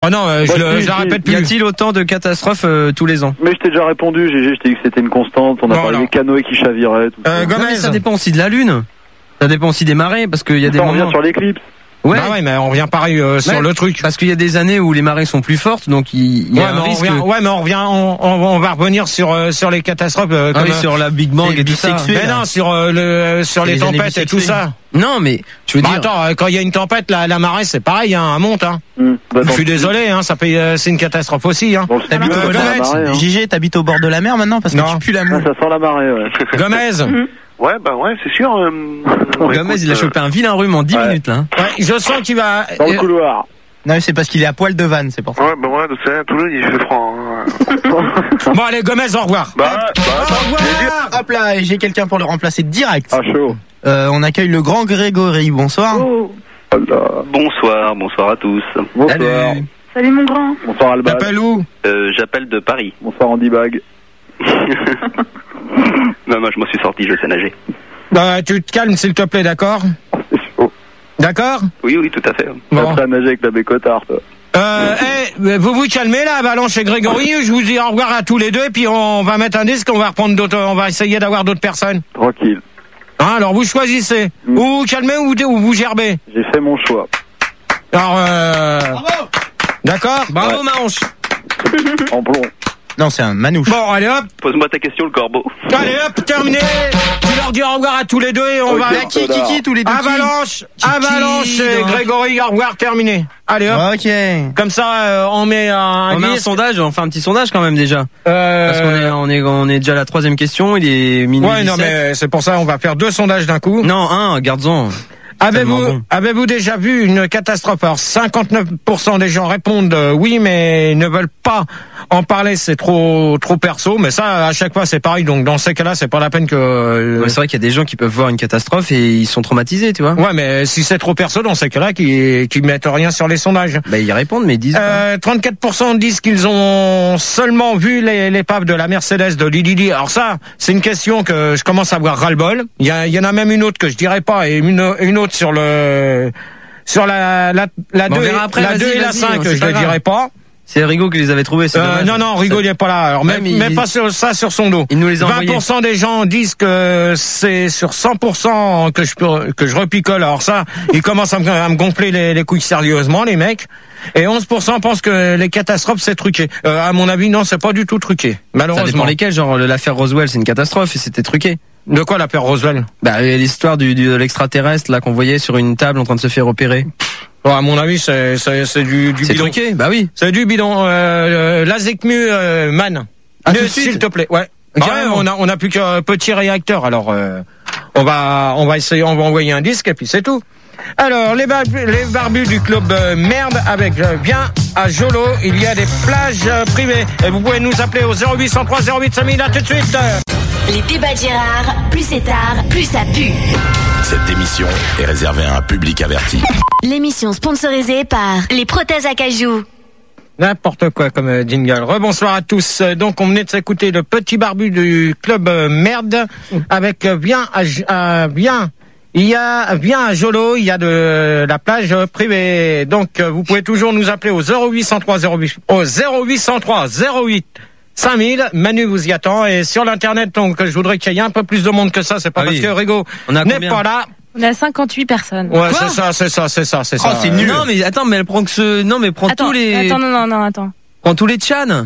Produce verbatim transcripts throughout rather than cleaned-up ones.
Ah non, euh, je, Moi, le, si, je la si. répète plus. Y a-t-il autant de catastrophes euh, tous les ans? Mais je t'ai déjà répondu, Gégé, je t'ai dit que c'était une constante. On a Non, parlé non. des canoës qui chaviraient. Tout Euh, ça. Non, mais Gomez. ça dépend aussi de la lune. Ça dépend aussi des marées, parce qu'il y a des Ça, on revient moments. sur l'éclipse. Ouais. Bah ouais, mais on revient pareil euh, sur Ouais, le truc. Parce qu'il y a des années où les marées sont plus fortes, donc il, il y Ouais, a mais un on risque. revient, ouais, mais on revient, on, on, on va revenir sur euh, sur les catastrophes. Euh, Ah comme, oui, sur la Big Bang c'est et tout ça. bisexué. mais non, sur euh, le euh, sur C'est les les années tempêtes et tout bisexuées. ça. Non, mais tu veux Bah dire. attends, euh, quand il y a une tempête, la, la marée c'est pareil, hein, elle monte. Hein. Hum. Bah, Je tant suis pis. désolé, hein, ça fait, euh, c'est une catastrophe aussi. Hein. Bon, le T'habites studio, au ça bord sent la marée, hein. Gégé, t'habites au bord de la mer maintenant parce que Non. tu pues la Ah, mou. ça sent la marée, ouais. Gomez, Ouais, bah ouais, c'est sûr. Euh, bon, Gomez, écoute, il a euh, chopé un vilain rhume en dix Ouais. minutes là. ouais, je sens qu'il va. Dans le euh, couloir. Non, mais c'est parce qu'il est à poil de vanne, c'est pour ça. Ouais, bah ouais, c'est à Toulouse, il fait froid. Hein. Bon allez, Gomez, au revoir. Bah, bah, Au revoir. Hop là, et j'ai quelqu'un pour le remplacer direct. Ah, chaud. Euh, on accueille le grand Grégory, bonsoir. Oh là. Bonsoir, bonsoir à tous. Bonsoir. Salut. Salut mon grand. Bonsoir, Alban. T'appelles où? Euh, j'appelle de Paris. Bonsoir, Andy Bag. Non, non, je m'en suis sorti, je sais nager. Bah, tu te calmes s'il te plaît, d'accord? C'est chaud. D'accord? Oui, oui, tout à fait. Bon. T'as nagé avec la bécotard, toi. Euh, hey, vous vous calmez là, Valence et Grégory, je vous dis au revoir à tous les deux et puis on va mettre un disque, on va reprendre d'autres, on va essayer d'avoir d'autres personnes. Tranquille. Hein, alors vous choisissez. Mm. Ou vous calmez ou vous, ou vous gerbez. J'ai fait mon choix. Alors, euh... D'accord? Bravo, Manche. En plomb. Non, c'est un manouche. Bon, allez hop, Pose-moi ta question, le corbeau. allez hop, terminé. Tu leur dis au revoir à tous les deux et on Ok. va... Mais qui, qui, qui, tous les deux qui Avalanche, Avalanche et donc. Grégory, au revoir, terminé. Allez hop, Ok. comme ça euh, on met un... On met un disque. sondage, on fait un petit sondage quand même déjà. Euh... Parce qu'on est, on est, on est déjà à la troisième question, il est minuit Ouais, non, dix-sept. mais c'est pour ça on va faire deux sondages d'un coup. Non, un, garde-en. Avez-vous tellement bon. avez-vous déjà vu une catastrophe? Alors cinquante-neuf pour cent des gens répondent euh, oui, mais ne veulent pas en parler, c'est trop trop perso. Mais ça, à chaque fois, c'est pareil. Donc dans ces cas-là, c'est pas la peine que. euh, Ouais, c'est vrai qu'il y a des gens qui peuvent voir une catastrophe et ils sont traumatisés, tu vois. Ouais, mais si c'est trop perso, dans ces cas-là, qui qui mettent rien sur les sondages. Bah ils répondent, mais ils disent. pas. Euh, trente-quatre pour cent disent qu'ils ont seulement vu les- l'épave de la Mercedes de Lili. Alors ça, c'est une question que je commence à avoir ras-le-bol. Il y, a, il y en a même une autre que je dirais pas et une, une autre sur le sur la la la Bon, on deux, verra après, la vas-y, deux et la vas-y, cinq, c'est je pas ne grave. dirais pas. C'est Rigaud qui les avait trouvés. C'est Euh, dommage. non, non, Rigaud Ça- il est pas là. Alors Ouais, même, mais même il- pas sur ça sur son dos. Il nous les a vingt envoyés. pour cent des gens disent que c'est sur cent pour cent que je peux, que je repicole. Alors ça, ils commencent à me, à me gonfler les, les couilles sérieusement, les mecs. Et onze pour cent pensent que les catastrophes c'est truqué. Euh, à mon avis, non, c'est pas du tout truqué. Ça Malheureusement. dépend lesquels, genre l'affaire Roswell, c'est une catastrophe et c'était truqué. De quoi l'affaire Roswell? Bah l'histoire du, du de l'extraterrestre là qu'on voyait sur une table en train de se faire opérer. Bon, à mon avis, c'est c'est c'est du, du C'est bidon. truqué, bah oui. C'est du bidon. Euh, euh, Lazekmu euh, Man. Ah, Mieux, tout de suite s'il te plaît. Ouais. Ok, Ouais, on a on a plus qu'un petit réacteur. Alors euh, on va on va essayer, on va envoyer un disque et puis c'est tout. Alors les barbus, les barbus du club euh, merde avec euh, bien à Jolo, il y a des plages euh, privées et vous pouvez nous appeler au zéro huit cent trois zéro huit cinq mille. À tout de suite. Les débats de Gérard, plus c'est tard, plus ça pue. Cette émission est réservée à un public averti. L'émission sponsorisée par les prothèses à cajou. N'importe quoi comme euh, jingle. Rebonsoir à tous. Euh, Donc on venait de s'écouter le petit barbu du club euh, merde avec euh, bien à, J- à- bien. Il y a bien à Jolo, il y a de la plage euh, privée. Donc euh, vous pouvez toujours nous appeler au zéro huit cent trois zéro huit au zéro huit cent trois zéro huit cinq mille. Manu vous y attend et sur l'internet donc je voudrais qu'il y ait un peu plus de monde que ça. C'est pas Ah parce oui. que Rigaud On a n'est combien pas là. On a cinquante-huit personnes. Ouais, Quoi c'est ça, c'est ça, c'est ça, c'est Oh, ça. c'est nul. Non mais attends, mais elle prend que ce, non mais prend Attends, tous les, attends, non, non, non, attends. prend tous les tchans.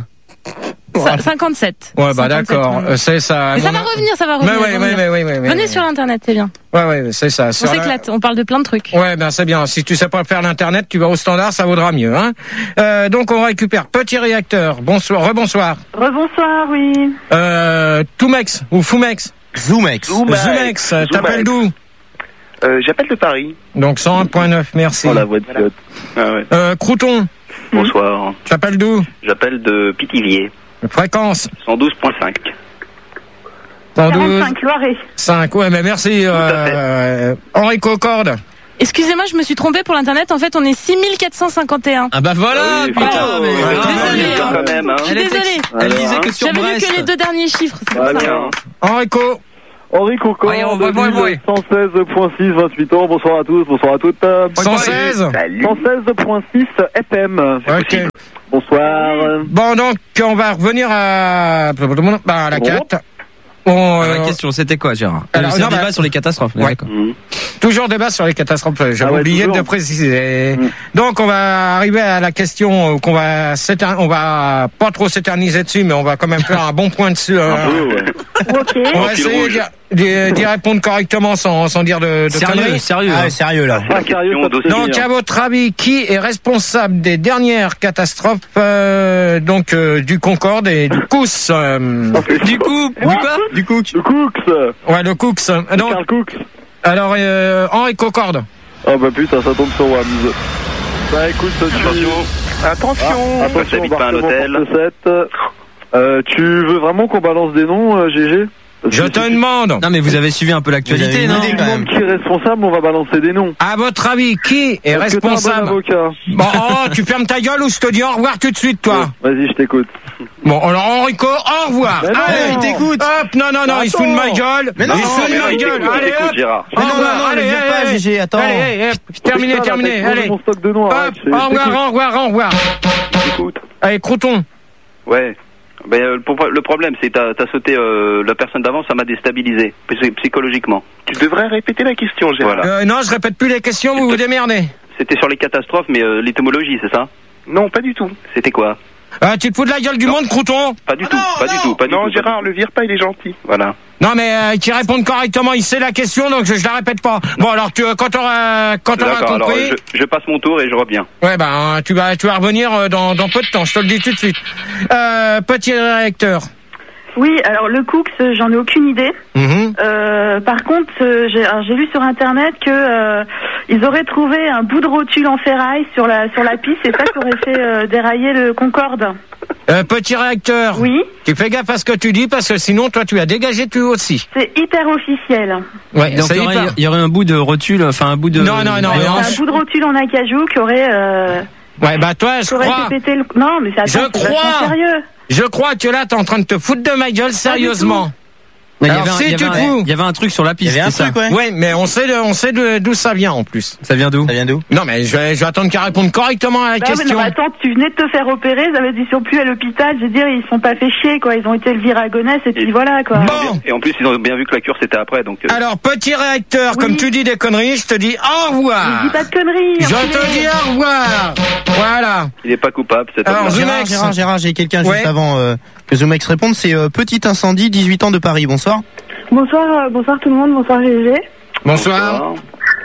Cin- cinquante-sept. Ouais, bah cinquante-sept, d'accord, ouais. Euh, c'est ça. Mais ça Mon- va revenir, ça va Mais revenir. ouais, ça va ouais, revenir. ouais, ouais, ouais, Venez ouais. sur l'internet, c'est bien. Ouais, ouais, c'est ça. On Sur la- s'éclate, on parle de plein de trucs. Ouais, ben c'est bien. Si tu sais pas faire l'internet, tu vas au standard, ça vaudra mieux. Hein. Euh, donc on récupère Petit Réacteur. Bonsoir, rebonsoir. Rebonsoir, oui. Euh, Toumex ou Foumex. Zoomex. Zoomex. Zoomex, Zoomex. t'appelles d'où? Euh, J'appelle de Paris. Donc cent un virgule neuf, merci. Oh, la voix de pilote. Ah ouais. Euh, Crouton, Bonsoir. t'appelles d'où? J'appelle de Pithiviers. Fréquence cent douze virgule cinq. cent douze quarante-cinq, Loiret. cinq. Ouais, mais merci. à Euh, Henri Concorde. Excusez-moi, je me suis trompée pour l'internet. En fait, on est six mille quatre cent cinquante et un. Ah bah voilà, Ah oui, putain, voilà. mais. Ouais, désolé, quand hein. même, hein. Je suis Elle était- désolée. Elle Alors, disait que hein. sur J'avais vu Brest. que les deux derniers chiffres. c'est Ah, pour ça. bien. Henrico. Henri Concorde, Ouais, on va- ouais, ouais. cent seize virgule six, vingt-huit ans. Bonsoir à tous, bonsoir à toutes. cent seize cent seize virgule six F M. Ok. Bonsoir. Bon, donc, on va revenir à, bah, à la quatre. On, Ah, euh, la question, c'était quoi, Gérard alors, C'est un non, débat bah- sur les catastrophes. Ouais. D'accord. toujours débat sur les catastrophes. J'avais Ah ouais, oublié toujours. de préciser. Mm. Donc, on va arriver à la question qu'on va s'éter- on va pas trop s'éterniser dessus, mais on va quand même faire un bon point dessus. euh, Un peu, ouais. Ok. on va fil essayer rouge. d'y- d'y d'y répondre correctement sans, sans dire de, de Sérieux, conneries. sérieux. Ah hein. ouais, sérieux là. Ah, Carius, Question dossier. Donc, à votre avis, qui est responsable des dernières catastrophes euh, donc euh, du Concorde et du Cous euh, Du coup, du quoi Du coup, Le Cooks. Ouais, le Cooks. Euh, Donc, Carl Cooks. alors, euh, Henri Concorde. Ah bah putain, ça tombe sur Wams. Bah écoute, tu... Attention. Attention. Ah, attention, t'habites pas un embarquement hôtel. pour le sept. Euh, tu veux vraiment qu'on balance des noms, euh, G G? Parce Je que te si demande, Non, mais vous avez suivi un peu Vous l'actualité, avez non une idée, tu quand demandes même. qui est responsable, on va balancer des noms. à votre avis, qui est Est-ce que t'as un bon responsable avocat? Bon, oh, tu fermes ta gueule ou je te dis au revoir tout de suite, toi. Vas-y, je t'écoute. Bon, alors Enrico, au revoir. Mais non, Allez, il t'écoute. Hop, non, non, non, il se fout de ma gueule. Mais non, il se fout de mais ma non, gueule. t'écoutes, Allez, t'écoutes, hop. Gérard. Au Mais non, revoir, non, non, allez, ne vire pas, allez, Gégé, attends. Allez, allez, hop, terminé, Putain, terminé, là, t'as allez. mon stock de noms, Hop, arrête, je- au je revoir, t'écoute. au revoir, au revoir. Écoute. Allez, Crouton. Ouais. Ben, euh, pour- le problème, c'est que t'as, t'as sauté euh, la personne d'avant, ça m'a déstabilisé psy- psychologiquement. Tu devrais répéter la question, Gérard. Voilà. Euh, non, je répète plus les questions, vous vous démerdez. C'était sur les catastrophes, mais euh, l'étymologie, c'est ça? Non, pas du tout. C'était quoi? Ah, tu te fous de la gueule du monde, Crouton? Pas du tout, pas du tout, pas du Non, tout. Gérard, pas du le vire pas, il est gentil. tout. Voilà. Non, mais euh, qui répondent correctement, il sait la question, donc je, je la répète pas. Bon, alors, tu, euh, quand t'auras quand t'auras D'accord, alors compris... je, je passe mon tour et je reviens. Ouais, ben, tu vas, tu vas revenir euh, dans, dans peu de temps, je te le dis tout de suite. Euh, petit réacteur. Oui, alors le Cooks, euh, j'en ai aucune idée. Mhm. Euh, par contre, euh, j'ai alors, j'ai lu sur internet que euh, ils auraient trouvé un bout de rotule en ferraille sur la sur la piste, et ça qui aurait fait euh, dérailler le Concorde. Euh, petit réacteur. Oui, Tu fais gaffe à ce que tu dis, parce que sinon, toi, tu as dégagé tu aussi. c'est hyper officiel. Ouais, Donc c'est il y, aurait, hyper- il y aurait un bout de rotule, enfin un bout de. Non, non, non, de non. hanche. C'est un bout de rotule en acajou qui aurait euh, Ouais, bah, toi, je qui aurait crois, fait péter le. Non, mais ça Je attends, c'est crois. vachement sérieux. je crois que là, t'es en train de te foutre de ma gueule, sérieusement. Mais il y Alors, avait un- si il y tu avait te un- fous. il y avait un truc sur la Il y piste. avait un c'est ça. truc, ouais. Ouais, mais on sait, de- on sait de- d'où ça vient, en plus. Ça vient d'où Ça vient d'où? Non, mais je vais, je vais attendre qu'elle réponde correctement à la Bah, mais question. non, mais attends, tu venais de te faire opérer, ils avaient dit sur plus à l'hôpital, je veux dire, ils se sont pas fait chier, quoi. Ils ont été le virer à Gonesse, et puis Et- voilà, quoi. Bon. Et en plus, ils ont bien vu que la cure c'était après, donc. euh, Alors, petit réacteur, Oui. comme tu dis des conneries, je te dis au Mais revoir. dis pas de conneries. Je enculé. te dis au revoir. Voilà. il est pas coupable, cet Alors, homme-là. je- Gérard, Zoumex. Gérard, Gérard, j'ai quelqu'un Ouais. juste avant euh, que Zoumex réponde. C'est euh, Petit Incendie, dix-huit ans de Paris. Bonsoir. Bonsoir, euh, bonsoir tout le monde, bonsoir G G. Bonsoir.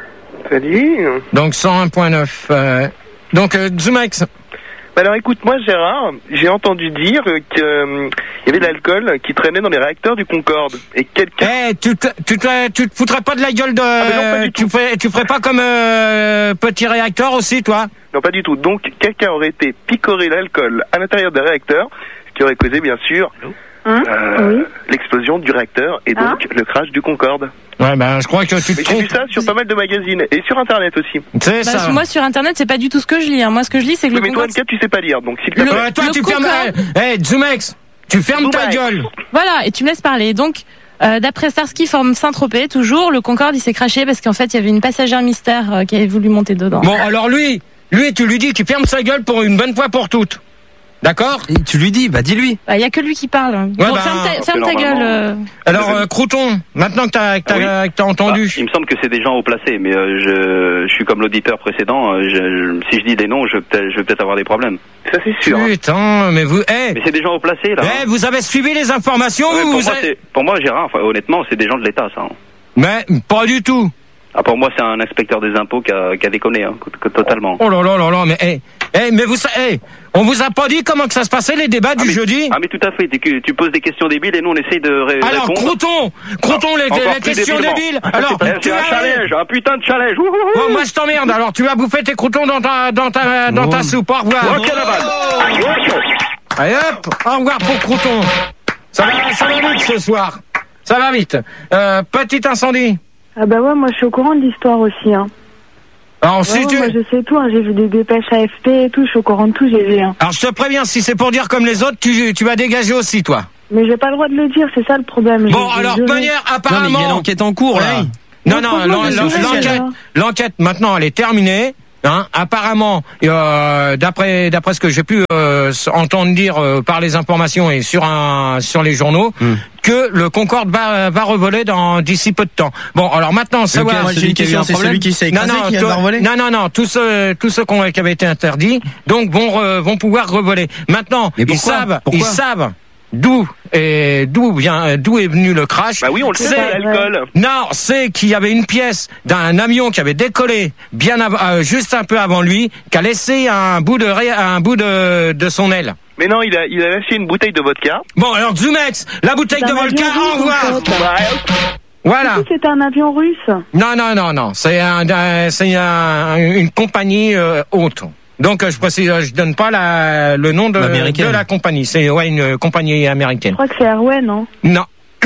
Salut. Donc, cent un point neuf. Euh, donc, euh, Zoumex. Bah alors écoute, moi Gérard, j'ai entendu dire qu'il y avait de l'alcool qui traînait dans les réacteurs du Concorde. Et quelqu'un... Eh, tu te, tu te, tu te foutrais pas de la gueule de, mais non, pas du tu ferais, tu ferais pas comme, euh, petit réacteur aussi, toi? Non, pas du tout. Donc quelqu'un aurait été picoré l'alcool à l'intérieur des réacteurs, ce qui aurait causé bien sûr Hein euh, Oui. l'explosion du réacteur et donc Hein le crash du Concorde. Ouais, ben, je crois que tu te Mais j'ai vu trompes. ça sur pas mal de magazines et sur internet aussi. C'est Bah, ça. moi sur internet c'est pas du tout ce que je lis. hein. Moi ce que je lis c'est que Oui, le mais toi, Concorde. Anne-Cat, tu sais pas lire, donc s'il te Le- plaît. Ouais, toi, le tu fermes, Concorde. eh, hey, Zoumex, tu fermes ta Zoumex. gueule. Voilà, et tu me laisses parler. Donc, euh, d'après Starsky Forme Saint-Tropez, toujours, le Concorde, il s'est craché parce qu'en fait, il y avait une passagère mystère euh, qui avait voulu monter dedans. Bon, alors lui, lui, tu lui dis qu'il ferme sa gueule pour une bonne fois pour toutes. D'accord? Et tu lui dis, bah dis-lui. Bah, il y a que lui qui parle. Bon, bah, ferme ta, parce ferme que ta gueule. normalement- euh. Alors, euh, Crouton, maintenant que t'as, que t'as, que t'as entendu. Bah, il me semble que c'est des gens haut placés, mais euh, je, je suis comme l'auditeur précédent. euh, je- je- si je dis des noms, je vais peut-être, je vais peut-être avoir des problèmes. Ça c'est sûr. Putain, mais vous, eh, Mais c'est des gens haut placés là. eh, vous avez suivi les informations, Ouais, ou pour, vous moi, avez... c'est- pour moi, Gérard, enfin, honnêtement, c'est des gens de l'État, ça. hein. Mais, pas du tout. Ah, pour moi, c'est un inspecteur des impôts qui a, qui a déconné, hein, que- que- totalement. Oh là là là là, mais, eh, eh, mais vous, sa- eh, on vous a pas dit comment que ça se passait les débats Ah, du mais- jeudi? Ah, mais tout à fait. Tu, tu poses des questions débiles et nous, on essaye de ré- Alors, répondre. Crouton, Crouton, les, Encore les plus questions débilement. débiles. Alors, Eh, tu c'est un as- challenge, un putain de challenge. Ouh, ouh, ouh. Bon, moi je t'emmerde, alors tu vas bouffer tes croutons dans ta, dans ta, dans ta Oh. soupe, au revoir. Ok, la balle. Allez hop, au revoir pour Crouton. Ça va, ça va vite ce soir. Ça va vite. Euh, petit incendie. Ah bah ouais, moi je suis au courant de l'histoire aussi, hein. Alors Ouais, si ouais, tu... moi je sais tout, hein. J'ai vu des dépêches A F P et tout, je suis au courant de tout, j'ai vu, hein. Alors je te préviens, si c'est pour dire comme les autres, tu, tu vas dégager aussi toi. Mais j'ai pas le droit de le dire, c'est ça le problème. Bon, J'ai- alors, j'ai de juré. manière, Non, mais apparemment. il y a l'enquête en cours, là. Ouais. Non, non, franchement, l'en- j'ai l'en- juré, l'enquête, alors. l'enquête maintenant, elle est terminée. Hein, apparemment, euh, d'après d'après ce que j'ai pu euh, entendre dire euh, par les informations et sur un sur les journaux, Hmm. que le Concorde va va revoler dans d'ici peu de temps. Bon, alors maintenant, savoir. Lequel, Moi, j'ai celui une qui a eu question, un c'est problème celui qui s'est Non, écrasé non, qui toi- va revoler? non, non, non, tous ceux, tous ceux qui ont, qui avaient été interdits, donc vont, re- vont pouvoir revoler. Maintenant, Mais ils pourquoi savent, Pourquoi ils savent d'où et d'où vient, d'où est venu le crash. Bah oui, on le sait, C'est- l'alcool. Non, c'est qu'il y avait une pièce d'un avion qui avait décollé bien av- euh, juste un peu avant lui, qui a laissé un bout de ré- un bout de, de son aile. Mais non, il a, il a lâché une bouteille de vodka. Bon, alors Zumex, la bouteille C'est de un Volca, avion au russe, revoir. en fait. Voilà. Si, c'était un avion russe. Non, non, non, non. C'est un, un- c'est un- une compagnie euh, haute. Donc euh, je précise, je donne pas la, le nom de, L'américaine. de la compagnie. C'est ouais une compagnie Je américaine. crois que c'est Airway, non? Non.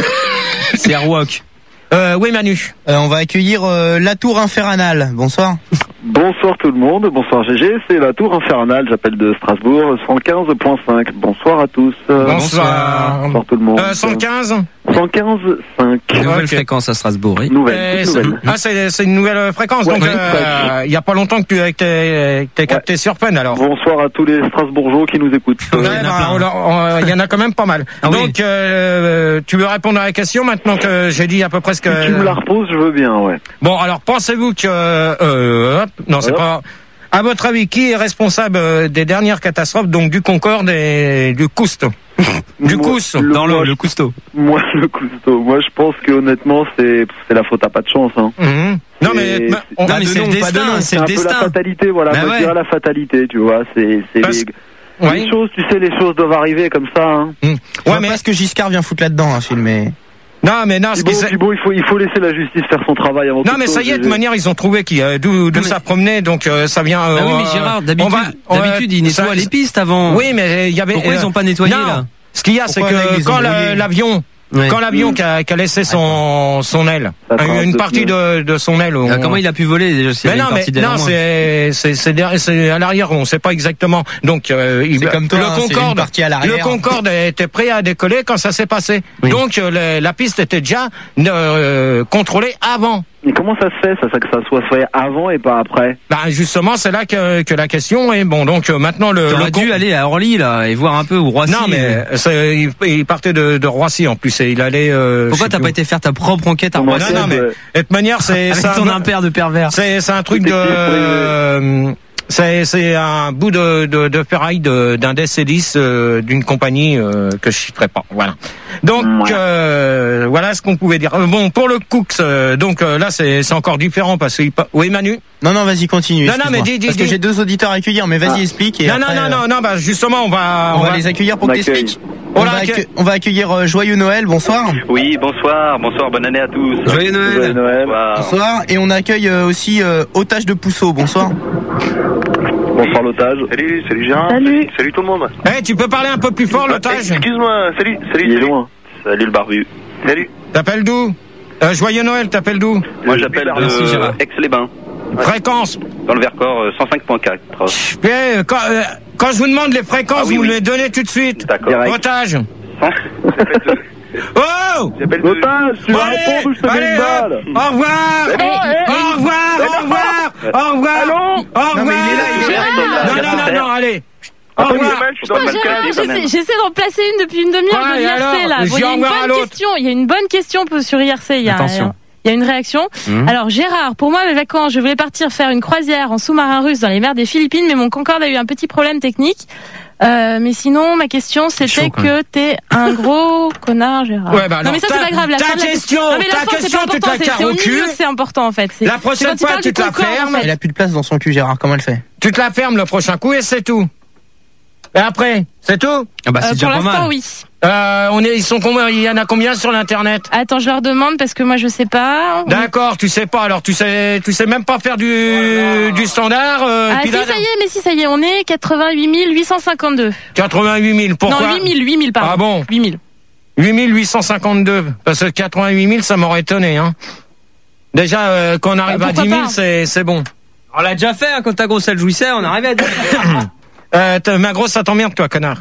C'est Airwalk. Euh, oui Manu. Euh, on va accueillir euh, la tour infernale. Bonsoir. Bonsoir tout le monde, bonsoir G G, c'est la tour infernale, j'appelle de Strasbourg, cent quinze point cinq. Bonsoir à tous. Euh, Bonsoir. Bonsoir tout le monde. Euh, cent quinze. cent quinze point cinq. Nouvelle Ok. fréquence à Strasbourg. oui. Nouvelle, Euh, toute c'est- nouvelle. ah c'est c'est une nouvelle euh, fréquence. Ouais, donc ouais. euh, il y a pas longtemps que tu as t'es t'es capté sur Fun alors. Bonsoir à tous les Strasbourgeois qui nous écoutent. Ouais, il y en a bah, plein. alors, on- il y en a quand même pas mal. Ah oui. Donc, euh, tu veux répondre à la question maintenant que j'ai dit à peu près ce que. Si tu me la reposes, je veux bien, ouais. Bon, alors pensez-vous que euh, hop, non, c'est Hop. pas. À votre avis, qui est responsable euh, des dernières catastrophes, donc du Concorde et du Couste, du Moi, Cousse le- Dans moi, l'eau, le cousteau. Moi, le cousteau. Moi, je pense que honnêtement, c'est c'est la faute à pas de chance. Hein. Mhm. Non mais Et- ma- on- Non, Pas mais de c'est le nom, pas de destin, nom. c'est C'est le un peu la destin. fatalité, voilà. Bah Moi, ouais. je dirais la fatalité, tu vois. C'est c'est Parce- les, ouais. les choses, tu sais, les choses doivent arriver comme ça. Hein. Mhm. Je Ouais, vois mais pas ce que Giscard vient foutre là-dedans, un film, mais. non, mais non, ce Puis qui bon, s'est- puis bon, il faut il faut laisser la justice faire son travail avant. non toute mais ça chose, y est, de G G. manière ils ont trouvé qui euh, d'où d'où mais- ça promenait, donc euh, ça vient. Ah oui, euh, mais Gérard, on d'habitude, va- on va- d'habitude, ils nettoient ça- les pistes avant. Oui, mais il y avait. Pourquoi euh, ils ont pas nettoyé, non. là? Ce qu'il y a, c'est Pourquoi, là, ils que les ont quand la- brouillés l'avion, Ouais. quand l'avion qui a, qui a laissé son son aile, Ça trace une de partie de de son aile. Ah, on- comment il a pu voler déjà s'il y Mais avait non, une mais partie d'aile en non, moins c'est c'est c'est derrière- c'est à l'arrière, on sait pas exactement. Donc euh, il- C'est comme toi, le hein, c'est une Concorde, partie à l'arrière. le Concorde était prêt à décoller quand ça s'est passé. Oui. Donc euh, le- la piste était déjà euh, contrôlée avant. Mais comment ça se fait, ça, ça que ça soit fait avant et pas après? Bah justement, c'est là que que la question est bon. Donc euh, maintenant le, T'aurais le dû con- aller à Orly là et voir un peu où Roissy. non mais c'est- il, il partait de, de Roissy en plus et il allait. Euh, Pourquoi je sais t'as plus pas été faire ta propre enquête à Comment Roissy Non, non, mais Ouais. de toute manière, c'est avec c'est ton un, impair de pervers? c'est c'est un truc de Détective privé. euh, c'est c'est un bout de de, de ferraille de- d'un D C dix euh, d'une compagnie euh, que je citerai pas. Voilà. Donc Ouais. euh, voilà ce qu'on pouvait dire. Euh, Bon pour le Cooks, euh, donc euh, là c'est c'est encore différent parce que il pa- oui Manu. Non, non, vas-y, continue. Non, non, mais excuse-moi. dis, dis, Parce que dis. j'ai deux auditeurs à accueillir, mais vas-y, Ah. explique. Et Non après, non non euh, non non bah justement on va On, va les accueillir pour on que accueille. t'expliques. On On, la va accueille. accue- on va accueillir euh, Joyeux Noël, bonsoir. Oui, bonsoir, bonsoir, bonne année à tous. Joyeux Noël. Joyeux Noël. Bonsoir. Bonsoir. Et on accueille euh, aussi euh, Otage de Pousseau, bonsoir. Bonsoir l'otage. Salut, salut Gérard. Salut. Salut tout le monde. Eh tu peux parler un peu plus fort l'otage. Excuse-moi, salut, salut, Il est salut. loin. Salut le barbu. Salut. T'appelles d'où? Euh, Joyeux Noël, t'appelles d'où? Moi j'appelle Merci, de Gérard. Aix-les-Bains, Fréquence. dans le Vercors, euh, cent cinq point quatre. Eh, quand, euh, quand je vous demande les fréquences, Ah oui, vous me oui. les donnez tout de suite. D'accord. Direct. Otage. J'appelle de- Oh! j'appelle de- L'otage, tu vas Allez, répondre ou je te mets allez, une balle? hop, au revoir! Eh, Au revoir! Au revoir! Au revoir! Allô? Au revoir! Non, mais il est là, il est là, il est là. Non, non, non, non, allez! Au Ah, oui, revoir! je suis dans le Putain, mal Gérard, qualité, quand même. j'essaie j'essaie d'en placer une depuis une demi-heure Ouais, de et l'I R C alors là. Je Bon, il dis y a au une revoir à bonne l'autre. question. Il y a une bonne question pour- sur I R C. Il y a, Attention. il y a une réaction. Mmh. Alors Gérard, pour moi mes vacances, je voulais partir faire une croisière en sous-marin russe dans les mers des Philippines, mais mon Concorde a eu un petit problème technique. Euh, mais sinon, ma question c'était chaud, quand que t'es un gros connard, Gérard. Ouais, bah non alors, mais ça ta- c'est pas grave. La ta fin de la question, non, mais la ta fin, c'est question, pas tu te important. la C'est carres c'est au au cul. milieu que c'est important en fait. C'est- La c'est prochaine quand il fois, parle tu du te la Concorde, en fermes. fait. Elle a plus de place dans son cul, Gérard, comment elle fait? Tu te la fermes le prochain coup et c'est tout. Et après, c'est tout? Ah bah Euh, c'est déjà pour pas l'instant, mal. oui. Euh, on est, ils sont combien? Il y en a combien sur l'internet? Attends, je leur demande parce que moi je sais pas. D'accord, tu sais pas. Alors tu sais, tu sais même pas faire du du standard. Euh, Ah puis si là, ça y est, mais si ça y est, on est quatre-vingt-huit mille huit cent cinquante-deux. quatre-vingt-huit mille. Pourquoi? Non, huit mille, huit mille, pardon. Ah bon? huit mille. huit mille huit cent cinquante-deux. Parce que quatre-vingt-huit mille, ça m'aurait étonné, hein. Déjà, euh, quand on arrive Bah, à pourquoi dix mille, pas c'est c'est bon. On l'a déjà fait hein, quand ta grosse elle jouissait, on arrivait à dire. Euh, t'as- ma grosse, ça t'emmerde, toi, connard.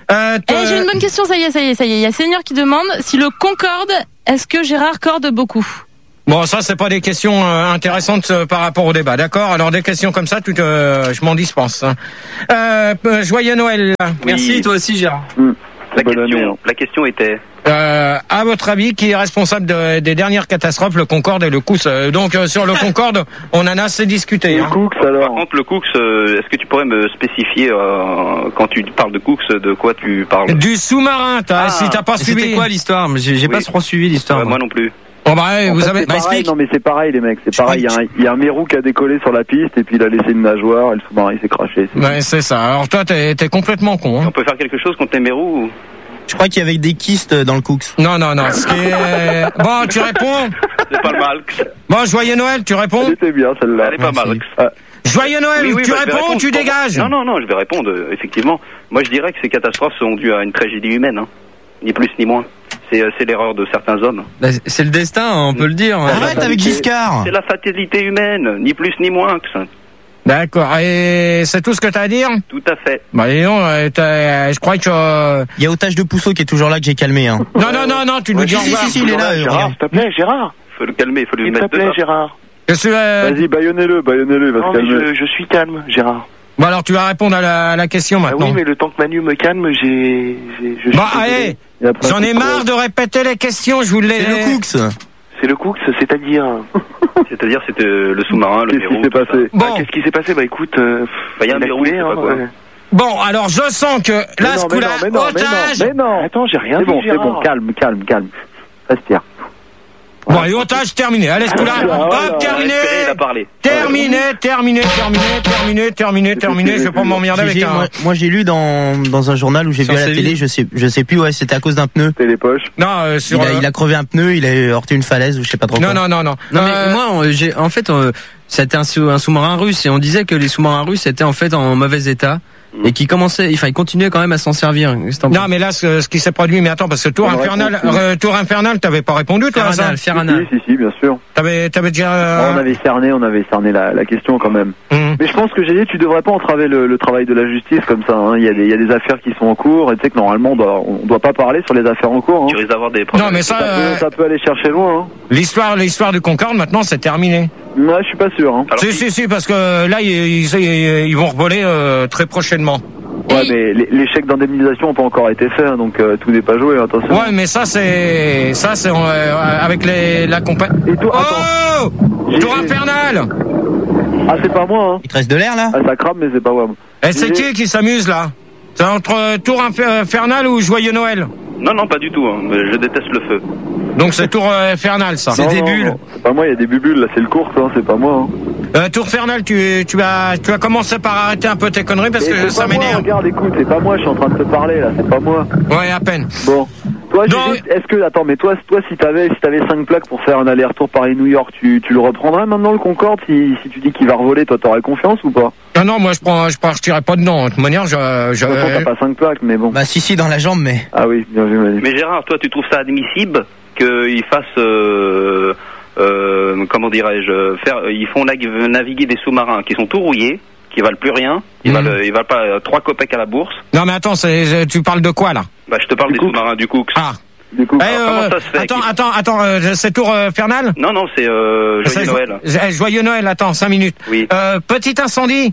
Euh, Eh, j'ai une bonne question, ça y est, ça y est, ça y est. Il y a Seigneur qui demande si le Concorde, est-ce que Gérard corde beaucoup? Bon, ça, c'est pas des questions euh, intéressantes euh, par rapport au débat, d'accord? Alors, des questions comme ça, tout, euh, je m'en dispense. Hein. Euh, euh, joyeux Noël. Oui. Merci, toi aussi, Gérard. Mmh. La Bonne question, année. la question était. Euh, à votre avis, qui est responsable de, des dernières catastrophes, le Concorde et le Cous? euh, Donc, euh, sur le Concorde, on en a assez discuté. Le Hein. Cooks Par alors. contre, le Cooks, euh, est-ce que tu pourrais me spécifier euh, quand tu parles de Cooks, de quoi tu parles? Du sous-marin, t'as, Ah. si t'as pas Et suivi. C'était quoi l'histoire? J'ai j'ai Oui. pas trop suivi l'histoire. Ouais, moi. moi non plus. Bon, bah, ouais, En vous fait, avez. c'est Bah, pareil, explique. non mais c'est pareil les mecs, c'est Je pareil. Il y, a un- il y a un mérou qui a décollé sur la piste et puis il a laissé une nageoire et le sous-marin il s'est craché. C'est- Ouais, c'est ça. Alors, toi, t'es, t'es complètement con. On Hein. peut faire quelque chose contre les mérous ou... Je crois qu'il y avait des kystes dans le Cooks. Non, non, non. Ce qui est... Bon, tu réponds. C'est pas le mal. Bon, joyeux Noël, tu réponds. Elle était bien celle-là. Elle est pas mal. Ah, Joyeux Noël, Oui, oui, tu bah, je vais réponds ou répondre. tu dégages? Non, non, non, je vais répondre, euh, effectivement. Moi, je dirais que ces catastrophes sont dues à une tragédie humaine, hein. Ni plus ni moins. C'est, euh, c'est l'erreur de certains hommes. Bah, c'est le destin, on peut le dire. Arrête avec Giscard. C'est la fatalité humaine, ni plus ni moins que ça. D'accord. Et c'est tout ce que t'as à dire? Tout à fait. Bah, dis donc, euh, t'as- je crois que... euh, Il y a Otage de Pousseau qui est toujours là que j'ai calmé. Hein. Non, non, non, non, tu nous dis au Si, si, revoir. si, si, il est là. euh, Gérard, regarde. s'il te plaît, Gérard. Faut le calmer, faut lui S'il te mettre plaît, dedans. Gérard. Qu'est-ce que, euh, Vas-y, baïonnez-le, baïonnez-le, il va Non, se mais calmer. je, je suis calme, Gérard. Bon, alors tu vas répondre à la, à la question Ah maintenant. oui, mais le temps que Manu me calme, j'ai... j'ai- je suis Bon, désolé. allez, Et après, j'en ai c'est marre de répéter les questions, je vous l'ai... C'est le Cooks. C'est le Cooks, c'est-à-dire... C'est-à-dire, c'était le sous-marin, le Qu'est-ce qui mérou. s'est tout ça. passé? Bon, Ah, qu'est-ce qui s'est passé? Bah écoute... Euh, Bah, y a un il a verrou, coulé, je sais pas hein, quoi. ouais. bon, alors je sens que Mais là, non, ce mais coup-là, non, mais non, mais otage... non, mais non. Attends, j'ai rien C'est dit, bon, c'est Gérard. bon, calme, calme, calme. Respire. Bon, et otage terminé. Allez, ce coup-là, Ah, voilà. hop, terminé. Respirez, il a parlé. Terminé, terminé, terminé, terminé, terminé, terminé. Je vais pas m'emmerder avec Gégé, un... moi, moi, j'ai lu dans, dans un journal où j'ai Sur vu à la Séville. télé, je sais, je sais plus, ouais, c'était à cause d'un pneu. C'est les poches. Non, euh, Il sur... a, euh, il a crevé un pneu, il a heurté une falaise ou je sais pas trop Non, quoi. non, non, non. Non mais Euh, moi, on- j'ai, en fait, euh, c'était un, sous- un sous-marin russe et on disait que les sous-marins russes étaient en fait en mauvais état et qui commençaient, enfin, ils continuaient quand même à s'en servir. C'est un peu- Non, mais là, ce, ce qui s'est produit, mais attends, parce que Tour On aurait Infernal, compris. euh, Tour Infernal, t'avais pas répondu, toi, à ça? Ferranal, Ferranal. Si, si, si, bien sûr. T'avais, t'avais déjà... euh, On avait cerné, on avait cerné la, la question quand même. hum. Mais je pense que j'ai dit, tu devrais pas entraver le, le travail de la justice comme ça. Hein. Il y a des, il y a des affaires qui sont en cours et tu sais que normalement, on doit, on doit pas parler sur les affaires en cours. Hein. Tu risques d'avoir des problèmes. Non, mais ça, Ça, euh, peut, ça peut aller chercher loin. Hein. l'histoire, l'histoire du Concorde, maintenant, c'est terminé. Ouais, je suis pas sûr. Hein. Alors, Si, si, si, parce que là, ils, ils, ils vont revoler euh, très prochainement. Ouais, Et- mais les, les chèques d'indemnisation n'ont pas encore été faits, hein, donc euh, tout n'est pas joué. Attention. Ouais, mais ça, c'est... Ça, c'est euh, avec les, la compagnie... Et toi, attends. Oh Tour Infernal. Ah, c'est pas moi. Hein. Il te reste de l'air là? Ah, ça crame, mais c'est pas moi. Et c'est J'ai- qui qui s'amuse, là? C'est entre euh, Tour Infer- Infernal ou Joyeux Noël? Non, non, pas du tout. Hein. Je déteste le feu. Donc c'est Tour euh, Infernal, ça. C'est Non, des non, bulles. non, c'est pas moi, il y a des bubules, là, c'est le cours, hein, c'est pas moi. Hein. Euh, Tour Infernal, tu, tu, vas, tu vas commencer par arrêter un peu tes conneries parce Et que c'est ça pas moi, m'énerve. regarde, écoute, c'est pas moi, je suis en train de te parler, là, c'est pas moi. Ouais, à peine. Bon. Toi, Non, Gégé, est-ce que, attends, mais toi, toi, si t'avais, si t'avais cinq plaques pour faire un aller-retour Paris-New York, tu, tu le reprendrais maintenant, le Concorde, si, si tu dis qu'il va revoler, toi, t'aurais confiance ou pas? Non, non, moi je prends, je partirai pas dedans. De toute manière, je, je... De toute façon, t'as pas cinq plaques, mais bon. Bah si si dans la jambe mais. Ah oui, bien vu, Manu. Mais Gérard, toi, tu trouves ça admissible qu'ils fassent, euh, euh, comment dirais-je, faire, ils font nag- naviguer des sous-marins qui sont tout rouillés, qui valent plus rien, ils Mhm. valent, ils valent pas euh, trois copecs à la bourse. Non, mais attends, c'est, tu parles de quoi là? Bah, je te parle Du des Cooks. sous-marins du Cooks. Ah. Du coup, Eh, Alors, euh, comment ça se fait attends, qu'il- attends, attends, euh, c'est Tour euh, Infernal? Non, non, c'est euh, C'est Joyeux jo- Noël. eh, Joyeux Noël, attends, cinq minutes. Oui. Euh, petit incendie.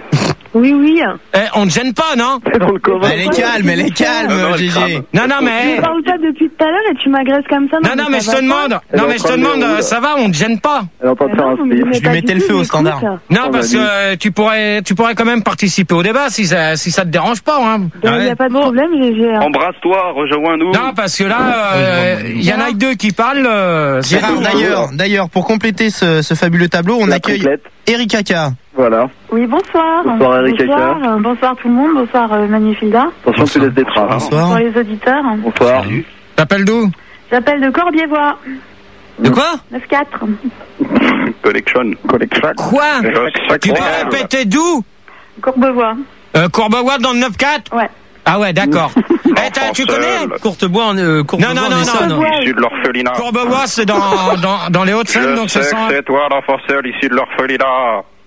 Oui, oui. Eh, on ne gêne pas, non? c'est dans le commun. Elle est calme, elle est calme, Non, non, elle Gégé. crame. Non, non, mais... Je parle pas depuis tout à l'heure et tu m'agresses comme ça. Non, non, mais je te demande, Elle est non, en mais je te train de demande, rouler, euh, là. ça va, on ne gêne pas. Elle est en train de faire un slip. Je lui mettais le feu au standard. Non, On parce a que dit. euh, tu pourrais, tu pourrais quand même participer au débat si ça, si ça te dérange pas, hein. Il n'y a pas de problème, j'ai... un- Embrasse-toi, rejoins-nous. Non, parce que là, il y en a que deux qui parlent. euh, c'est Gérard, tout, hein. d'ailleurs, d'ailleurs, pour compléter ce, ce fabuleux tableau, on La accueille triplette. Eric Aka. Voilà. Oui, bonsoir. Bonsoir, Eric Bonsoir, euh, bonsoir tout le monde. Bonsoir, euh, Manifilda. Attention, tu laisses des traces. hein. Bonsoir Bonsoir. les auditeurs. Bonsoir. T'appelles d'où? J'appelle de Corbiévois. De quoi? neuf quatre. Collection. Collection. Quoi? Tu peux répéter d'où? Courbevoie. euh, Courbevoie dans le neuf quatre? Ouais. Ah ouais, d'accord. Eh, t'as- tu connais? Courtebois en euh, Courtebois Non, non, en non, Essonne. non. Issu de l'orphelinat. Courbevoie, c'est dans, dans, dans les Hauts-de-Seine, donc Je c'est sais ça. que c'est toi l'enfant seul issu de l'orphelinat.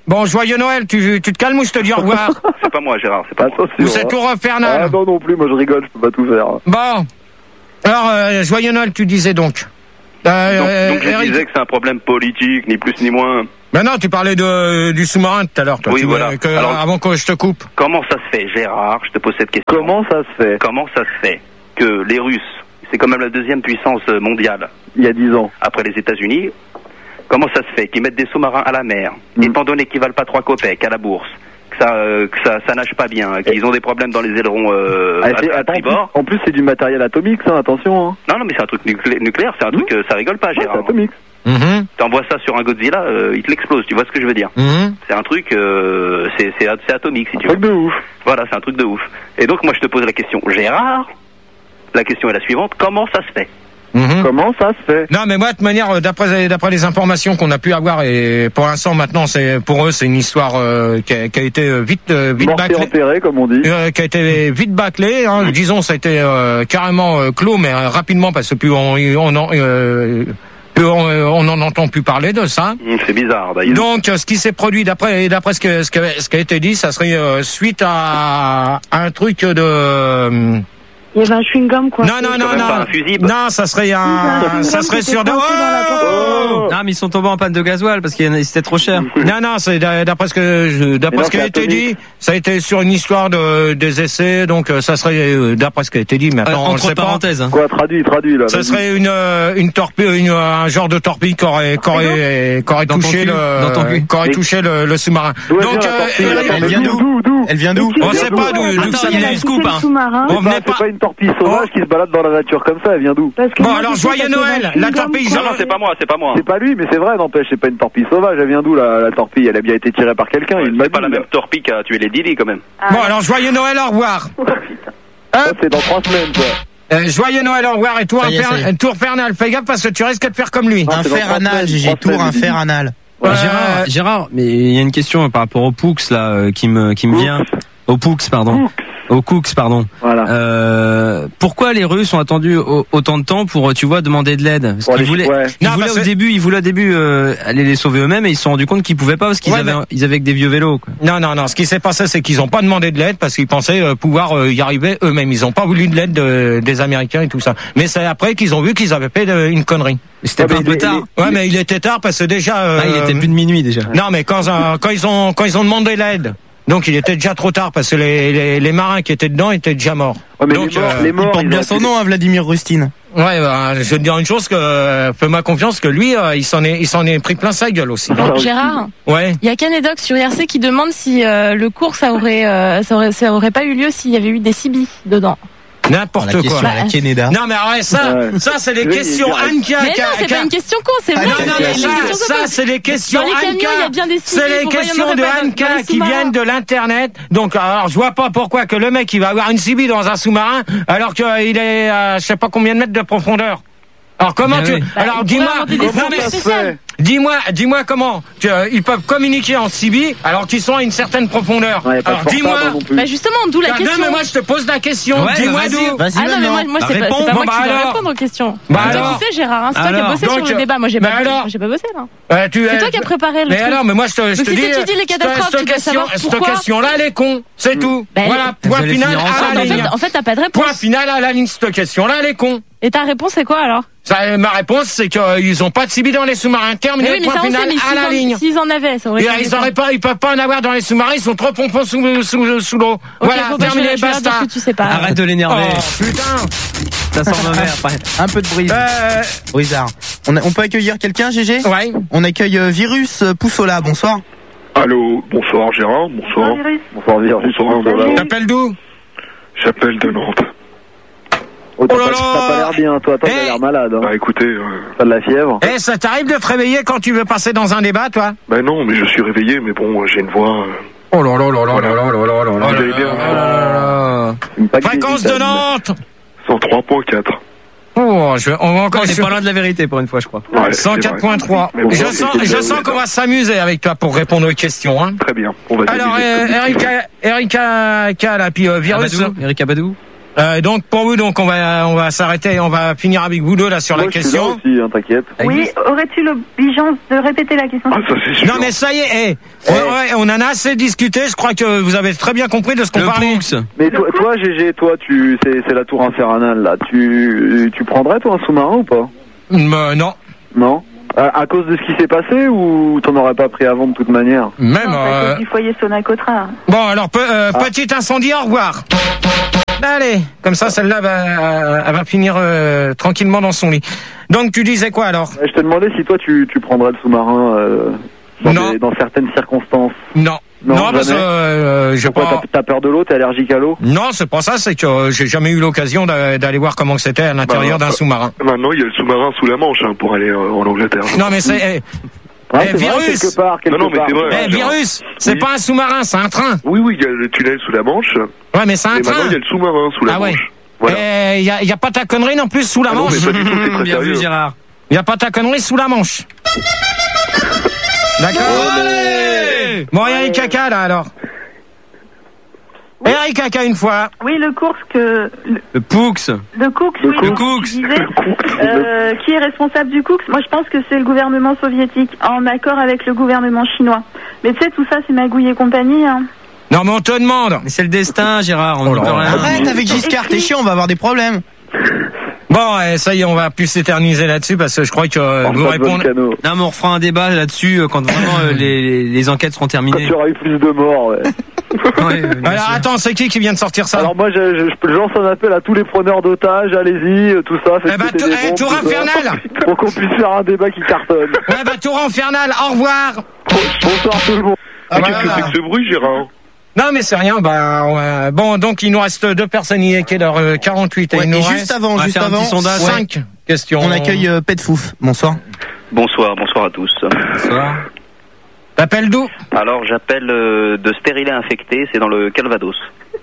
Bon, joyeux Noël, tu, tu te calmes ou je te dis au revoir? C'est pas moi, Gérard, c'est pas moi. Ou c'est tout infernal? Ah non, non plus, moi je rigole, je peux pas tout faire. Bon. Alors, euh, joyeux Noël, tu disais donc. Euh, donc, euh, donc je Eric... disais que c'est un problème politique, ni plus ni moins. Ben non, tu parlais de, du sous-marin tout à l'heure, toi. Oui, tu voilà. veux, que, Alors, avant que je te coupe. Comment ça se fait, Gérard? Je te pose cette question. Comment ça se fait? Comment ça se fait que les Russes, c'est quand même la deuxième puissance mondiale. Il y a dix ans. Après les États-Unis. Comment ça se fait qu'ils mettent des sous-marins à la mer, mmh. étant donné qu'ils valent pas trois copecs à la bourse, que ça, euh, que ça, ça nage pas bien, qu'ils ont des problèmes dans les ailerons euh, ah, à, à tribord. En plus, c'est du matériel atomique, ça, attention. Hein. Non, non, mais c'est un truc nuclé- nucléaire, c'est un truc, mmh. ça rigole pas, Gérard. Ouais, c'est atomique. Mmh. T'envoies ça sur un Godzilla, euh, il te l'explose, tu vois ce que je veux dire? Mmh. C'est un truc, euh, c'est, c'est, c'est atomique, si un tu veux. Un truc de ouf. Voilà, c'est un truc de ouf. Et donc, moi, je te pose la question, Gérard, la question est la suivante, comment ça se fait? Mmh. Comment ça se fait? Non, mais moi, de toute manière, d'après d'après les informations qu'on a pu avoir, et pour l'instant, maintenant, c'est pour eux, c'est une histoire euh, qui, a, qui a été vite euh, vite bâclée, enterrée, comme on dit, euh, qui a été vite bâclée. Hein, mmh. Disons, ça a été euh, carrément euh, clos, mais euh, rapidement, parce que plus on on en euh, plus on, on en entend plus parler de ça. Mmh, c'est bizarre, d'ailleurs. Donc, ce qui s'est produit d'après d'après ce que ce, que, ce qui a été dit, ça serait euh, suite à, à un truc de euh, il y avait un chewing-gum, quoi. Non, non, non, non. Pas un fusible. Non, ça serait un, ça serait sur de, oh non, mais ils sont tombés en panne de gasoil parce que c'était trop cher. Non, non, c'est d'après ce que, je, d'après ce qui a été dit, ça a été sur une histoire de, des essais, donc ça serait, d'après ce qui a été dit, mais attends, euh, on le sait parenthèses. Pas. Quoi, traduit, traduit, là. Ça vas-y. serait une, une torpille, une, un genre de torpille qui aurait, qui aurait, qui aurait touché le, qui aurait touché le, le sous-marin. Donc, elle vient d'où? Elle vient d'où? On sait pas d'où, d'où ça vient. Scoop, hein. On venait pas. C'est pas une torpille sauvage qui se balade dans la nature comme ça, elle vient d'où? Bon, alors, joyeux Noël, la torpille, non, non, c'est pas moi, c'est pas moi. C'est pas lui, mais c'est vrai, n'empêche, c'est pas une torpille sauvage, elle vient d'où, la, la torpille? Elle a bien été tirée par quelqu'un, ouais, il c'est pas la même torpille qui a tué les Dili, quand même. Ah, bon, alors, joyeux Noël, au revoir. Oh, ça, c'est dans trois semaines, quoi. Euh, joyeux Noël, au revoir, et tour, infer... tour infernal, fais gaffe parce que tu risques de faire comme lui. Infernal, j'ai tour infernal. Ouais, Gérard, Gérard, mais il y a une question par rapport au Poux, là, euh, qui me, qui me vient. Au Poux, pardon. Au Cooks, pardon. Voilà. Euh, pourquoi les Russes ont attendu au, autant de temps pour, tu vois, demander de l'aide? Parce qu'ils voulaient, ouais. ils non, voulaient au que... début, ils voulaient au début euh, aller les sauver eux-mêmes et ils se sont rendus compte qu'ils pouvaient pas parce qu'ils ouais, avaient, mais... ils avaient que des vieux vélos. Quoi. Non, non, non. Ce qui s'est passé, c'est qu'ils ont pas demandé de l'aide parce qu'ils pensaient euh, pouvoir euh, y arriver eux-mêmes. Ils ont pas voulu de l'aide de, des Américains et tout ça. Mais c'est après qu'ils ont vu qu'ils avaient fait de, une connerie. C'était ouais, pas un peu tard. Il, ouais, mais il était tard parce que déjà. Euh, ah, il était plus de minuit déjà. Non, mais quand euh, quand ils ont quand ils ont demandé l'aide. Donc il était déjà trop tard parce que les, les, les marins qui étaient dedans étaient déjà morts. Ouais, mais donc les morts, euh, les morts, il porte bien son nom, hein, Vladimir Rustin. Ouais, bah, je vais te dire une chose que euh, fais-moi confiance que lui, euh, il s'en est, il s'en est pris plein sa gueule aussi. Bon, Gérard. Ouais. Il y a Canedox sur I R C qui demande si euh, le cours ça aurait, euh, ça aurait, ça aurait pas eu lieu s'il y avait eu des C B dedans. N'importe la quoi. Bah, la Canada. Non mais ouais, ça, ouais. ça c'est les oui, questions Anka. Mais non, c'est pas une question con, c'est vrai. Ah, non, non, mais ça, ça c'est les questions Anka. C'est les questions de Anka qui viennent de l'internet. Donc alors je vois pas pourquoi que le mec il va avoir une C B dans un sous-marin alors qu'il est à je sais pas combien de mètres de profondeur. Alors comment bien tu oui. Alors bah, dis-moi comment Dis-moi, dis-moi comment tu, euh, ils peuvent communiquer en C B alors qu'ils sont à une certaine profondeur. Ouais, alors dis-moi. Bah justement, d'où la ah, question. Non mais moi je te pose la question. Ouais, dis-moi vas-y, d'où. Vas-y, ah non mais moi, moi c'est pas, pas moi bon, qui bah vais alors. répondre aux questions. Bah c'est alors. toi qui sais Gérard, hein, c'est alors. toi qui as bossé Donc, sur le débat. Moi j'ai bah pas, alors. j'ai pas bossé là. Euh, tu, c'est euh, toi qui as préparé le mais truc. alors, mais moi je te, je Donc, te si dis. t'étudies les catastrophes, cette tu dois question, savoir cette pourquoi. question-là, elle est con. C'est tout. Bah, voilà. Point final à la ligne. En fait, t'as pas de réponse. Point final à la ligne. Cette question-là, elle est con. Et ta réponse c'est quoi alors? Ça, ma réponse, c'est qu'ils ont pas de C B dans les sous-marins. Terminé. Oui, point final à la ligne. S'ils en avaient, ça aurait. Ils auraient pas, ils peuvent pas en avoir dans les sous-marins. Ils sont trop pompons sous sous sous l'eau. Voilà. Terminé. Basta. Arrête de l'énerver. Putain. Ça sent mauvais après. Un peu de brise. Euh... Brisard. On, a, on peut accueillir quelqu'un, G G? Ouais. On accueille euh, Virus Poussola. Bonsoir. Allô. Bonsoir Gérard. Bonsoir. Bonsoir Virus. Bonsoir. T'appelles d'où? J'appelle de Nantes. Oh, t'as, oh pas, t'as pas l'air bien, toi, toi, hey. T'as l'air malade. Hein. Bah écoutez... Euh... T'as de la fièvre. Eh, hey, ça t'arrive de te réveiller quand tu veux passer dans un débat, toi? Bah non, mais je suis réveillé, mais bon, j'ai une voix... Euh... Oh là là là là là là là là là là Vous allez bien? Fréquence de Nantes cent trois point quatre. Oh, je, on va encore... On est pas loin de la vérité pour une fois, je crois. Ouais, cent quatre point trois. Bon, je sens, je sens qu'on va s'amuser avec toi pour répondre aux questions. Hein. Très bien. On va Alors, euh, Erika, Erika K, là, puis euh, Virus... Abadou, Erika Abadou. Euh, donc pour vous, donc on va on va s'arrêter, on va finir avec vous deux là sur Moi, la je suis question. là aussi, hein, t'inquiète. Oui, aurais-tu l'obligeance de répéter la question? Ah, ça c'est sûr. Non mais ça y est, eh, ouais, ouais, on en a assez discuté. Je crois que vous avez très bien compris de ce qu'on Le parlait. Poux. Mais toi, toi, G G, toi, tu, c'est, c'est la tour infernale là. Tu, tu prendrais toi un sous-marin ou pas? Euh, non. Non. À, à cause de ce qui s'est passé ou t'en aurais pas pris avant de toute manière? Même. Non, à euh, cause du foyer Sonacotra. Bon alors pe- euh, Ah. petit incendie, au revoir. Allez, comme ça celle-là va, elle va finir euh, tranquillement dans son lit. Donc tu disais quoi alors? Je te demandais si toi tu, tu prendrais le sous-marin euh, dans, Non. des- dans certaines circonstances. Non. Non, Non, parce que jamais. euh, je Pourquoi pas. t'as, t'as peur de l'eau? T'es allergique à l'eau? Non, c'est pas ça. C'est que euh, j'ai jamais eu l'occasion d'a- d'aller voir comment que c'était à l'intérieur Bah, d'un euh, sous-marin. Maintenant, il y a le sous-marin sous la Manche hein, pour aller euh, en Angleterre. Non, mais c'est. eh, Ah, Eh, c'est vrai, virus. quelque part, quelque Non, non, mais part. c'est vrai. eh, virus, c'est Oui. pas un sous-marin, c'est un train. Oui, oui, il y a le tunnel sous la Manche. Ouais, mais c'est un Et maintenant, train. il y a le sous-marin sous la Ah ouais. Manche. Voilà. Il y a, y a pas ta connerie non plus sous la Ah non, Manche. mais pas du tout, c'est très Bien vu, sérieux. Gérard. Il y a pas ta connerie sous la Manche. D'accord. Allez Bon, Eric Caca là alors. Eric Caca une fois. Oui, le cours que le, Le Poux. le Cook, Le oui, Cook. le Le Cook. tu disais, euh, qui est responsable du Cook? Moi, je pense que c'est le gouvernement soviétique, en accord avec le gouvernement chinois. Mais tu sais, tout ça, c'est Magouille et compagnie. Hein. Non, mais on te demande. Mais c'est le destin, Gérard. On Oh ne là peut là. rien. Arrête avec Giscard, t'es chiant, on va avoir des problèmes. Bon, eh, ça y est, on va plus s'éterniser là-dessus parce que je crois que euh, Porte vous pas de répondez. volcano. Non, mais on refera un débat là-dessus euh, quand vraiment euh, les, les enquêtes seront Quand terminées. tu auras eu plus de morts, ouais. Ouais, euh, bien Alors sûr. attends, c'est qui qui vient de sortir ça? Alors moi, je, je, je lance un appel à tous les preneurs d'otages, allez-y, euh, tout ça, faites Eh ben, péter tou- des eh, bombes, Tour tout ça, Infernal. pour qu'on puisse faire un débat qui cartonne. Ouais, bah Tour Infernal, au revoir. Bonsoir tout le monde. Ah, Mais bah, qu'est-ce que c'est que ce bruit, Gérard? Non, mais c'est rien. Bah, ouais. Bon, donc il nous reste deux personnes. Il est quelle heure? euh, quarante-huit. Ouais, et il nous et reste juste avant, on va juste faire un avant, petit sondage. ouais, cinq questions. on accueille euh, Pet Fouf. Bonsoir. Bonsoir, bonsoir à tous. Bonsoir. T'appelles d'où? Alors, j'appelle euh, de Stérilet infecté, c'est dans le Calvados.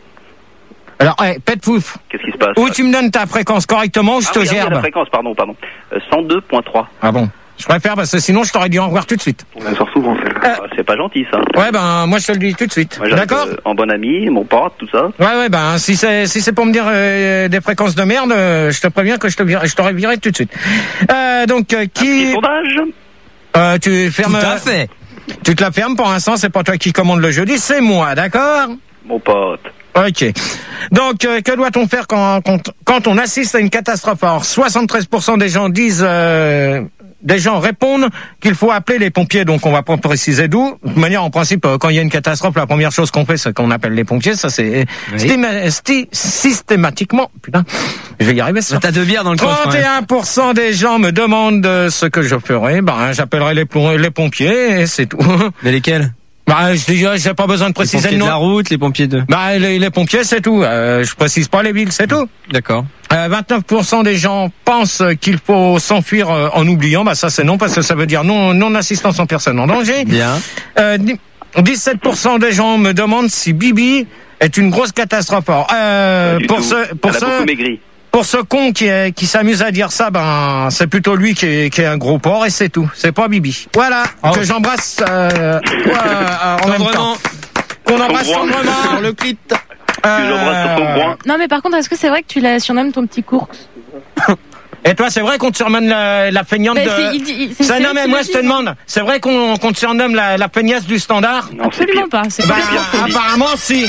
Alors, hey, Pet Pouf. Qu'est-ce qui se passe? Où tu me donnes ta fréquence correctement ou je Ah te oui, ah oui, gerbe? la fréquence, pardon, pardon. Euh, cent deux virgule trois. Ah bon? Je préfère parce que sinon je t'aurais dit au revoir tout de suite. On la sort souvent, celle-là. Ah, c'est pas gentil, ça. Ouais, ben moi je te le dis tout de suite. Moi, j'arrive, D'accord? euh, en bon ami, mon pote, tout ça. Ouais, ouais, ben si c'est si c'est pour me dire euh, des fréquences de merde, euh, je te préviens que je te vire- je t'aurais viré tout de suite. Euh, donc euh, Un petit qui? sondage. Euh, tu fermes. Tout à fait. Tu te la fermes pour l'instant. C'est pas toi qui commande le jeudi, c'est moi, d'accord? Mon pote. Ok. Donc, euh, que doit-on faire quand, quand, quand on assiste à une catastrophe? Alors, soixante-treize pour cent des gens disent, euh, des gens répondent qu'il faut appeler les pompiers. Donc, on va pas préciser d'où. De toute manière, en principe, euh, quand il y a une catastrophe, la première chose qu'on fait, c'est qu'on appelle les pompiers. Ça, c'est Oui. stéma- sti- systématiquement. Putain, je vais y arriver. Ça. T'as deux bières dans le coffre. trente et un pour cent des gens me demandent euh, ce que je ferai. Ben, j'appellerai les, pom- les pompiers et c'est tout. Mais lesquels? Bah, je dis, j'ai pas besoin de Les préciser pompiers le de nom. la route, les pompiers de... Bah, les, les pompiers, c'est tout. Euh, je précise pas les villes, c'est tout. D'accord. Euh, vingt-neuf pour cent des gens pensent qu'il faut s'enfuir euh, en oubliant. Bah, ça, c'est non, parce que ça veut dire non, non assistance en personne en danger. Bien. Euh, dix-sept pour cent des gens me demandent si Bibi est une grosse catastrophe. Alors, euh, Pas du pour tout. ce, pour Elle a ce, beaucoup maigri. pour ce con qui, est, qui s'amuse à dire ça, ben, c'est plutôt lui qui est, qui est un gros porc et c'est tout. C'est pas Bibi. Voilà. Oh. Que j'embrasse, euh, ouais, euh, en même temps. Tendrement. Qu'on embrasse Son bras. tendrement. Sur le clit. Que j'embrasse sur son coin. Non, mais par contre, est-ce que c'est vrai que tu la surnommes ton petit cours? Et toi, c'est vrai qu'on te surnomme la, la feignante Ben, de... c'est- il dit- il- c'est- Ça, c'est non, eux mais qui moi, le je te disent. demande, c'est vrai qu'on qu'on te surnomme la, la feignasse du standard? Non, c'est Absolument pire. pas. C'est Bah, pas bien fait. apparemment, si.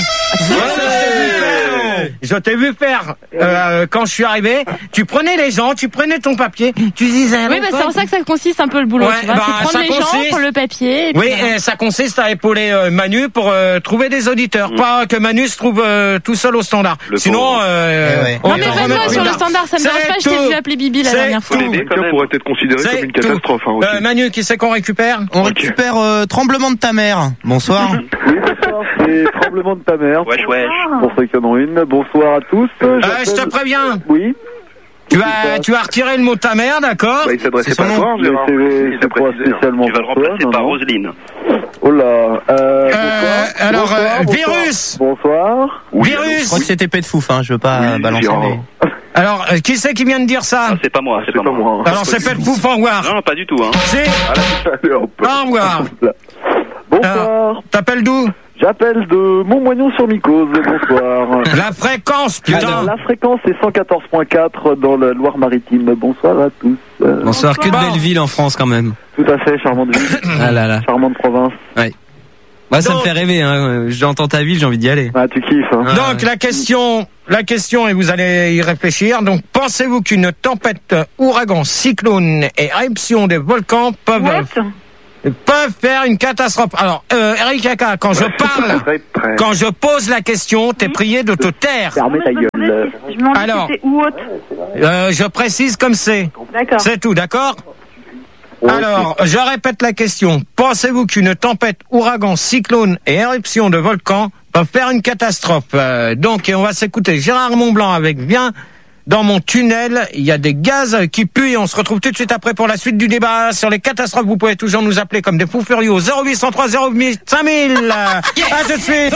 Ouais, je t'ai vu faire, euh, quand je suis arrivé, tu prenais les gens, tu prenais ton papier, tu disais... Oui, bah, c'est en ça que ça consiste un peu le boulot. Ouais, tu vois, bah, c'est ça prendre les gens, consiste- prendre le papier. Et Oui, puis, voilà. et ça consiste à épauler euh, Manu pour euh, trouver des auditeurs, Mm. pas que Manu se trouve euh, tout seul au standard. Le Sinon, pauvre. euh, Eh ouais. on Non, mais t'en vraiment, remet sur plus le tard. standard, ça me C'est dérange pas. Je t'ai tout. vu appeler Bibi la C'est dernière fois. tout. l'aider, quand Quelqu'un même. pourrait être considéré C'est comme une tout. catastrophe. Hein, aussi. Euh, Manu, qui c'est qu'on récupère? On récupère euh, Tremblement de ta mère. Bonsoir. Oui, bonsoir, c'est Tremblement de ta mère. Wesh, wesh. Pour ceux qui en ont une, bonsoir à tous. Euh, J'appelle- je te préviens, Oui. tu as, tu as retiré le mot ta mère, d'accord? Bah, il s'adressait C'est son pas à nom. toi, Mais Gérard. c'est Il c'est a pas précisé, hein. spécialement Tu vas le pour toi, remplacer non, par non. Roselyne. Oh là. Euh, Euh, bonsoir. alors, Bonsoir, euh, bonsoir. virus. Bonsoir. Oui, Je Virus. crois que c'était Pet Fouf, hein. Je veux pas Oui, balancer Gérard. des... Alors, euh, qui c'est qui vient de dire ça? Ah, c'est pas moi, c'est C'est pas pas moi. moi. hein. Alors, c'est Pet Pouf, au revoir. Non, non, pas du tout, hein. Si, Allez, hop. au revoir. Bonsoir. T'appelles d'où? J'appelle de Montmoignon-sur-Mycose, bonsoir. La fréquence, putain. La fréquence est cent quatorze virgule quatre dans la Loire-Maritime. Bonsoir à tous. Bonsoir, Bonsoir. Que de belles villes en France quand même. Tout à fait, charmante ville. Ah là là. Charmante province. Ouais. Moi, ça Donc, me fait rêver, hein. J'entends ta ville, j'ai envie d'y aller. Ah, tu kiffes, hein. Donc, ouais. la question, la question, et vous allez y réfléchir. Donc, pensez-vous qu'une tempête, ouragan, cyclone et éruption des volcans peuvent, peuvent faire une catastrophe? Alors, euh, Eric Kaka, quand je parle, quand je pose la question, t'es prié de te taire. Fermez ta gueule. Alors, euh, je précise comme c'est. D'accord. C'est tout, d'accord? Alors, je répète la question. Pensez-vous qu'une tempête, ouragan, cyclone et éruption de volcan peuvent faire une catastrophe? euh, Donc, on va s'écouter Gérard Montblanc avec Viens dans mon tunnel. Il y a des gaz qui puent. On se retrouve tout de suite après pour la suite du débat sur les catastrophes. Vous pouvez toujours nous appeler comme des fous furieux au zéro huit cent trois zéro cinq mille. Yes. À tout de suite.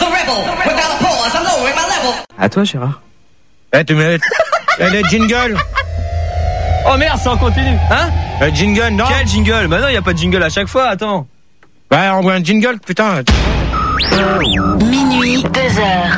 À toi, Gérard. Eh, tu mets les jingles. Oh merde, ça en continue. Hein? Le jingle, non? Quel jingle? Bah non, y a pas de jingle à chaque fois, attends. Bah, on voit un jingle, putain. Minuit, deux heures.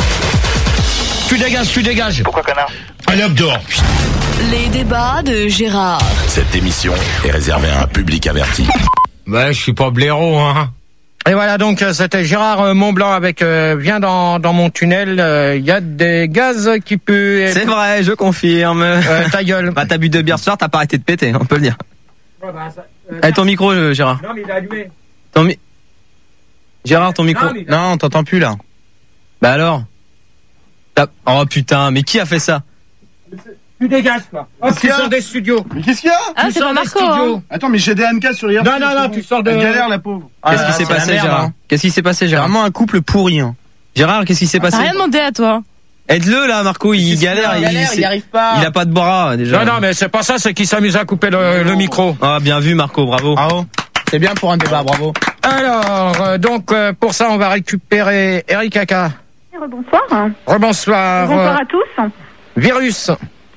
Tu dégages, tu dégages. Pourquoi, connard? Allez, hop, dehors. Les débats de Gérard. Cette émission est réservée à un public averti. Bah, je suis pas blaireau, hein. Et voilà, donc c'était Gérard Montblanc avec euh, Viens dans, dans mon tunnel. Il euh, y a des gaz qui puent. C'est vrai, je confirme. Euh, ta gueule. Bah t'as bu deux bières ce soir, t'as pas arrêté de péter, on peut le dire. Ouais, bah, ça, euh, eh, ton micro, euh, Gérard. Non, mais il est allumé. Ton mi... Gérard, ton micro. Non, mais... non on t'entend plus là. Bah alors. Oh putain, mais qui a fait ça? Tu dégages, quoi. Oh, tu sors des studios. Mais qu'est-ce qu'il y a? Ah, c'est pas Marco, hein. Attends, mais j'ai des N K sur hier. Non, non, non, tu sors de... Elle galère, la pauvre. Qu'est-ce ah, qui s'est passé, merde, Gérard hein. Qu'est-ce qui s'est passé, Gérard? Vraiment un couple pourri, hein. Gérard, qu'est-ce qui s'est passé? T'as rien demandé à toi. Aide-le, là, Marco, il galère, il, galère, il, il arrive pas. Il a pas de bras, déjà. Non, non, mais c'est pas ça, c'est qu'il s'amuse à couper le, le micro. Ah, bien vu, Marco, bravo. Bravo. C'est bien pour un débat, bravo. Alors, euh, donc, euh, pour ça, on va récupérer Eric Kaka. Rebonsoir. Rebonsoir. Bonsoir à tous. Virus.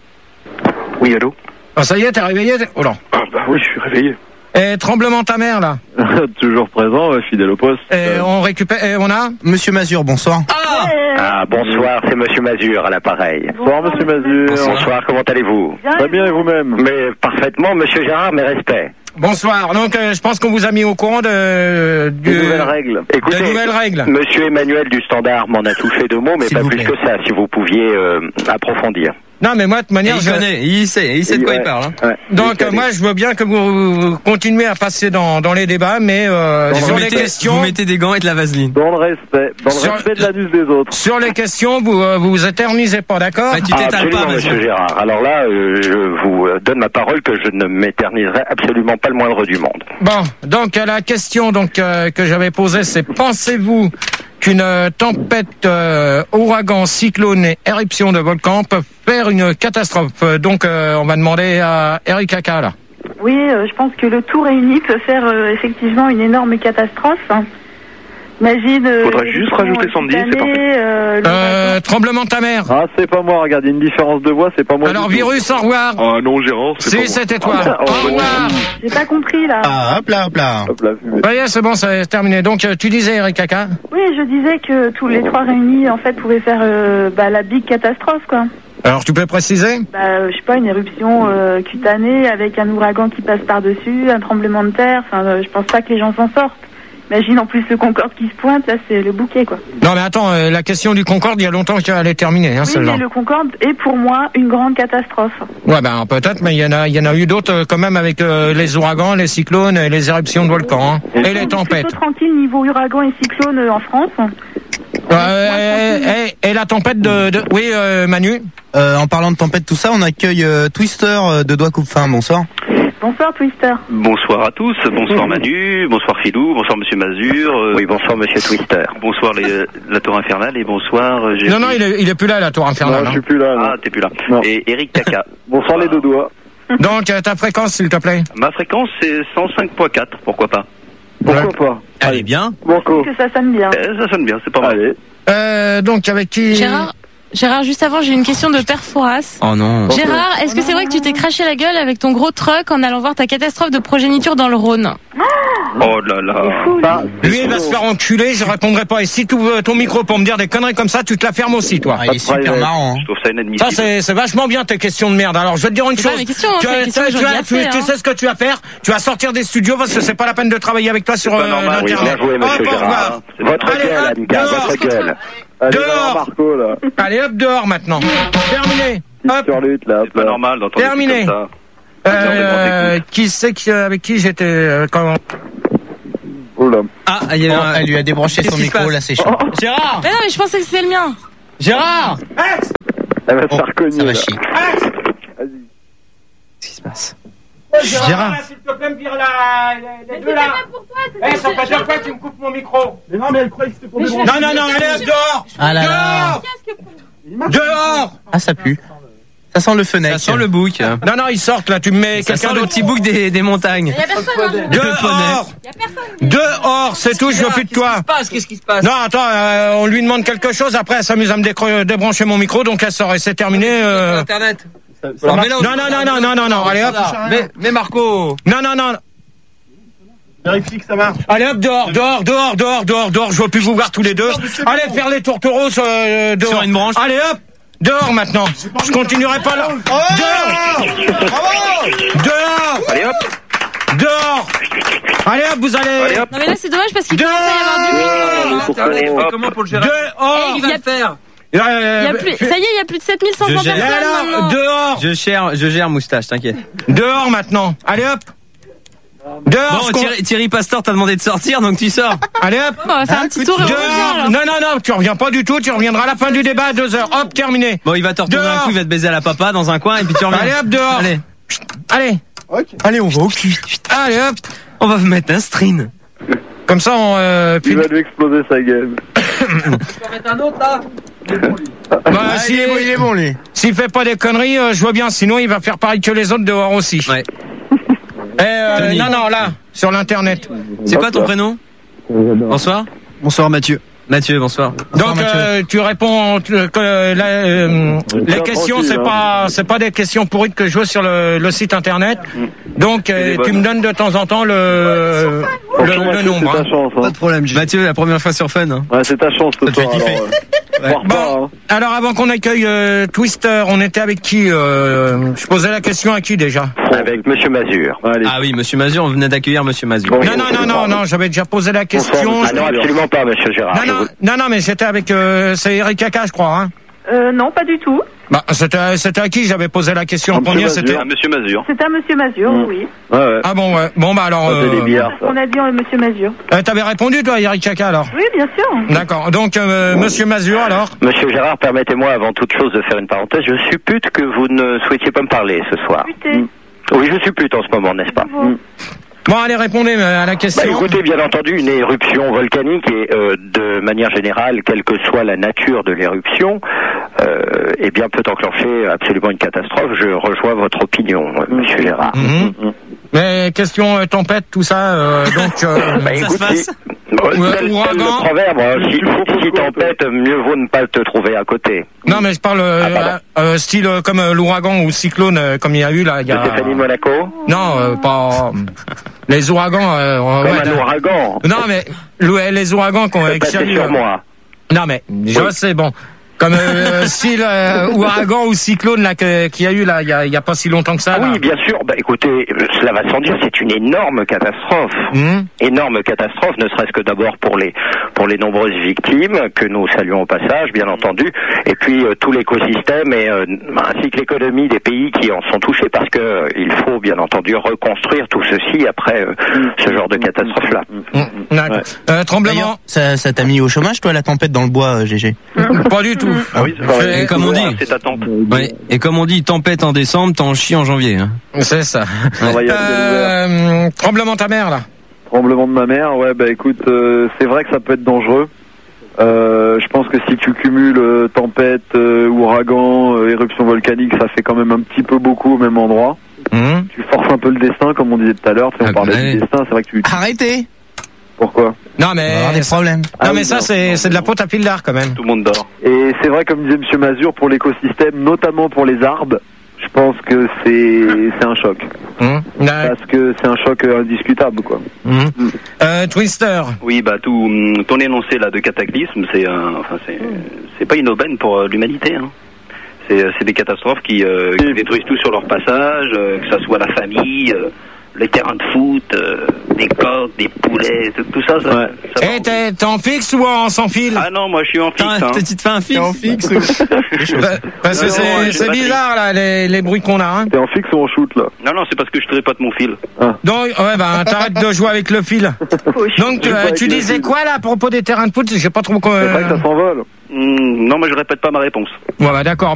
Oui, allô? Ah, ça y est, t'es réveillé? Oh non. Ah, bah oui, je suis réveillé. Et tremblement ta mère, là. Toujours présent, fidèle au poste. Et euh... on récupère, et on a? Monsieur Mazur, bonsoir. Ah, ah bonsoir, c'est Monsieur Mazur à l'appareil. Bonsoir, Monsieur Mazur. Bonsoir, bonsoir, comment allez-vous? Très bien, et vous-même? Mais parfaitement, Monsieur Gérard, mes respects. Bonsoir. Donc, euh, je pense qu'on vous a mis au courant de, de, de nouvelles règles. Écoutez, de nouvelles règles. Monsieur Emmanuel du Standard m'en a touché deux mots, mais pas plus plaît. que ça, si vous pouviez euh, approfondir. Non, mais moi, de toute manière, il je... connaît, il sait, il sait de quoi ouais, il parle. Hein. Ouais, Donc, euh, moi, je veux bien que vous continuez à passer dans, dans les débats, mais euh, sur les mettez, questions... Vous mettez des gants et de la vaseline. Dans le respect, dans le sur, respect de l'anus des autres. Sur les questions, vous euh, vous, vous éternisez pas, d'accord? Bah, tu t'étales ah, pas, Monsieur monsieur. Gérard. Alors là, euh, je vous donne ma parole que je ne m'éterniserai absolument pas le moindre du monde. Bon, donc la question donc euh, que j'avais posée, c'est pensez-vous qu'une euh, tempête, euh, ouragan, cyclone et éruption de volcan peuvent faire une catastrophe? Donc euh, on va demander à Eric Kaka là. Oui, euh, je pense que le tout réuni peut faire euh, effectivement une énorme catastrophe. Imagine. Euh, Faudrait juste rajouter Sandy, c'est parfait. Euh, euh, tremblement de ta mère. Ah, c'est pas moi, regardez, une différence de voix, c'est pas moi. Alors, virus, au revoir. Ah non, Gérard, c'est si, pas c'était toi. Ah, au revoir. J'ai pas compris, là. Ah, hop là, hop là. Hop là, ça y est, c'est bon, c'est terminé. Donc, tu disais, Eric Kaka? Oui, je disais que tous les trois réunis, en fait, pouvaient faire euh, bah, la big catastrophe, quoi. Alors, tu peux préciser? Bah, je sais pas, une éruption euh, cutanée avec un ouragan qui passe par-dessus, un tremblement de terre. Enfin, euh, je pense pas que les gens s'en sortent. Imagine en plus le Concorde qui se pointe, là c'est le bouquet quoi. Non mais attends, euh, la question du Concorde, il y a longtemps qu'elle est terminée. Hein, oui mais le Concorde est pour moi une grande catastrophe. Ouais ben peut-être, mais il y en a, il y en a eu d'autres euh, quand même avec euh, les ouragans, les cyclones et les éruptions de volcans hein, et, et les tempêtes. Plutôt tranquille niveau ouragan et cyclone euh, en France. Euh, et, et, et la tempête de, de... oui euh, Manu. Euh, en parlant de tempête tout ça, on accueille euh, Twister euh, de Doigt Coupe-Fin. Bonsoir. Bonsoir Twister. Bonsoir à tous, bonsoir Manu, bonsoir Philou, bonsoir Monsieur Mazur. Euh, oui, bonsoir Monsieur Twister. Bonsoir les, la Tour Infernale et bonsoir... Euh, non, non, il est, il est plus là la Tour Infernale. Non, je suis plus là. Non. Ah, t'es plus là. Non. Et Eric Kaka. Bonsoir les deux doigts. Donc, ta fréquence s'il te plaît. Ma fréquence c'est cent cinq virgule quatre, pourquoi pas? Pourquoi ouais. pas? Allez bien. Banco. Que ça sonne bien. Euh, ça sonne bien, c'est pas mal. Allez. Euh, donc avec qui? Gérard Gérard, juste avant, j'ai une question de Père Fouras. Oh non. Gérard, est-ce que c'est vrai que tu t'es craché la gueule avec ton gros truck en allant voir ta catastrophe de progéniture dans le Rhône? Oh là là. Ça, Lui, il va se faire enculer, je répondrai pas. Et si tu ouvres ton micro pour me dire des conneries comme ça, tu te la fermes aussi, toi. Ah, il est super marrant. Hein. Je trouve ça inadmissible. Ça, c'est, c'est vachement bien tes questions de merde. Alors, je vais te dire une C'est chose. pas mes questions, hein, tu, c'est les as- questions tu, que as- j'aurais bien tu- fait, tu hein. sais ce que tu vas faire? Tu vas sortir des studios parce que c'est pas la peine de travailler avec toi sur pas euh, normal, Oui, l'internet. bien joué, monsieur Hop, au Gérard. revoir. Votre Allez, gueule, hop, Annika, dehors. votre gueule. allez, Dehors. voir Marco, là. Allez, hop, dehors maintenant. Terminé. Petite Hop. surlutte, là. C'est pas normal d'entendre des trucs Terminé. comme ça. Euh, qui c'est qui, avec qui j'étais euh, quand... Oh là. Ah, il y a Oh, un- elle lui a débranché Qu'est-ce son qui se micro, passe là, c'est chaud. Gérard. Mais non, mais je pensais que c'était le mien. Gérard. Elle va se Oh, faire cogner, ça va là. chier. Vas-y. Qu'est-ce qui se passe? Gérard. S'il te plaît, me dire la, les, les deux là. Eh, ça fait deux fois que tu me coupes mon micro. Mais non, mais elle croyait que c'était pour me Non, non, non, allez, hop, dehors. Ah là là. Dehors. Dehors. Ah, ça pue. Ça sent le fenêtre. Ça sent le bouc. Non, non, ils sortent là, tu me mets Ça quelqu'un sent le d'autre. petit bouc des, des montagnes. Il y a personne. Hein. Dehors. Dehors, c'est tout, je veux plus de toi. Qu'est-ce qui se passe? Non, attends, euh, on lui demande quelque chose, après elle s'amuse à me décro- débrancher mon micro, donc elle sort et c'est terminé. Euh... Internet. Non, non, non, non, non, non, non, allez hop. Mais, mais Marco. Non, non, non. Vérifie que ça marche. Allez hop, dehors, dehors, dehors, dehors, dehors, dehors, je veux plus vous voir tous les deux. Allez faire les tourtereaux euh, dehors. Sur une branche. Allez hop, dehors maintenant. Je continuerai pas là. Dehors. Dehors. Allez hop. Dehors. Allez hop, vous allez. Allez hop. Non, mais là, c'est dommage parce qu'il Dehors. commence à y avoir du bruit. Faut Internet, qu'on- tu fais hop. comment pour le gérer? Dehors. Eh, il y a- faire. Il y a plus, ça y est, il y a plus de sept mille cinq cents Je gère. personnes Alors, maintenant. dehors. Je gère, je gère moustache, t'inquiète. Dehors maintenant. Allez hop. Dehors. Bon, je con- Thierry, Thierry Pastor t'a demandé de sortir, donc tu sors. Allez hop. Bon, on va faire un petit tour et on revient Dehors. alors. Non, non, non, tu reviens pas du tout. Tu reviendras à la fin du débat à deux heures. Hop, terminé. Bon, il va te retourner Dehors. un coup, il va te baiser à la papa dans un coin et puis tu reviens. Allez hop, dehors. Allez, Allez. Allez, on va au cul. Allez hop. on va vous mettre un string. Comme ça, on. Euh, puis- Il va lui exploser sa gueule. Bah, Ah, si- il est bon, il est bon, lui. S'il fait pas des conneries, euh, je vois bien. Sinon, il va faire pareil que les autres dehors aussi. Ouais. Eh, euh, Tony. non, non, là, sur l'internet. C'est quoi ton prénom? Bonsoir. Bonsoir, Mathieu. Mathieu, bonsoir. Donc, euh, tu réponds euh, que la- euh, les questions, c'est pas, c'est pas des questions pourries que je veux sur le, le site internet. Donc, euh, tu me donnes de temps en temps le, le, le nombre. C'est hein. ta chance, hein. problème, Mathieu, la première fois sur Fun. Hein. Ouais, c'est ta chance ce Ça te fait soir. kiffer. alors, euh, on repart, Bon, hein. alors avant qu'on accueille euh, Twister, on était avec qui euh, Je posais la question à qui déjà Avec Monsieur Mazur. Allez. Ah oui, Monsieur Mazur, on venait d'accueillir Monsieur Mazur. Bon. Non, non, non, non, non, j'avais déjà posé la question. Ah non, absolument pas, Monsieur Gérard. Non, Je non, vous- non, non, mais j'étais avec, euh, c'est Eric Kaka, je crois. Hein. Euh, non, pas du tout. Bah, c'était, c'était à qui j'avais posé la question en Monsieur premier Mazur. C'était. Ah, Monsieur Mazur. C'est à Monsieur Mazur, Mm. oui. Ouais, ouais. Ah bon, ouais. Bon bah alors. Ça, c'est des Euh, billards, ça. On a dit euh, Monsieur Mazur. euh, t'avais répondu toi, Eric Kaka alors. Oui, bien sûr. D'accord. Donc euh, Monsieur Mazur alors. Monsieur Gérard, permettez-moi avant toute chose de faire une parenthèse. Je suppute que vous ne souhaitiez pas me parler ce soir. Putain. Oui, je suppute en ce moment, n'est-ce pas? Bon, allez répondez euh, à la Bah, question. écoutez, bien entendu, une éruption volcanique et euh, de manière générale, quelle que soit la nature de l'éruption, euh, eh bien peut enclencher absolument une catastrophe. Je rejoins votre opinion, euh, Monsieur Gérard. Mhm. Mais question euh, tempête, tout ça. Euh, donc. Euh, Bah, Ça se écoutez, passe euh, Ouais, tel- tel ouragan. le proverbe, hein, si, si tempête, mieux vaut ne pas te trouver à côté. non, mais je parle euh, Ah, pardon. euh, style euh, comme euh, l'ouragan ou cyclone euh, comme il y a eu là. Il y a... Stéphanie Monaco, Non, euh, pas les ouragans. Euh, comme ouais, un non. ouragan. Non, mais le- les ouragans qu'on a Passez sur moi. Non, mais je sais, bon. Comme euh, style euh, ouragan ou cyclone là que- qu'il y a eu là, il y a, il y a pas si longtemps que ça. Ah là. oui, bien sûr. Bah, écoutez, euh, cela va sans dire, c'est une énorme catastrophe. Hum. Énorme catastrophe, ne serait-ce que d'abord pour les pour les nombreuses victimes que nous saluons au passage, bien entendu, et puis euh, tout l'écosystème et euh, ainsi que l'économie des pays qui en sont touchés, parce que euh, il faut bien entendu reconstruire tout ceci après euh, ce genre de catastrophe-là. Hum, D'accord. Euh, tremblement. D'ailleurs, ça, ça t'a mis au chômage, toi, la tempête dans le bois, euh, G G? Pas du tout. Ah oui, c'est vrai. Et comme on dit. C'est attente. Ouais. Et comme on dit, tempête en décembre, t'en chies en janvier. Hein. C'est ça. On va y aller, Euh, tremblement de ta mère là. Tremblement de ma mère, ouais, bah écoute, euh, c'est vrai que ça peut être dangereux. Euh, je pense que si tu cumules euh, tempête, euh, ouragan, euh, éruption volcanique, ça fait quand même un petit peu beaucoup au même endroit. Hum. Tu forces un peu le destin, comme on disait tout à l'heure, tu sais, on Ah, parlait ouais. du destin, c'est vrai que tu... Arrêtez! Pourquoi? Non On va mais avoir des problèmes. non Ah mais oui, ça non, c'est non, c'est de la pote à pile d'art quand même. Tout le monde dort. Et c'est vrai, comme disait Monsieur Mazur, pour l'écosystème, notamment pour les arbres, je pense que c'est c'est un choc. Mmh. Parce que c'est un choc indiscutable, quoi. Mmh. Mmh. Euh, Twister. Oui, bah tout ton énoncé là de cataclysme, c'est un, enfin c'est c'est pas une aubaine pour euh, l'humanité. Hein. C'est c'est des catastrophes qui, euh, qui détruisent tout sur leur passage, euh, que ça soit la famille. Euh, les terrains de foot, euh, des coqs, des poulets, tout, tout ça. ça, ouais. ça Et t'es, t'es en fixe ou en sans fil? Ah non, moi je suis en fixe. Hein. Tu te fais un fixe? T'es en fixe Parce que c'est, c'est bizarre là, les, les bruits qu'on a. Hein. T'es en fixe ou en shoot là? Non, non, c'est parce que je tripote mon fil. Ah. Donc, ouais, bah t'arrêtes de jouer avec le fil. Donc, tu, euh, tu disais quoi là à propos des terrains de foot? J'ai pas trop. Euh... C'est vrai que ça s'envole. Mmh, non, moi je répète pas ma réponse. Ouais, bah d'accord.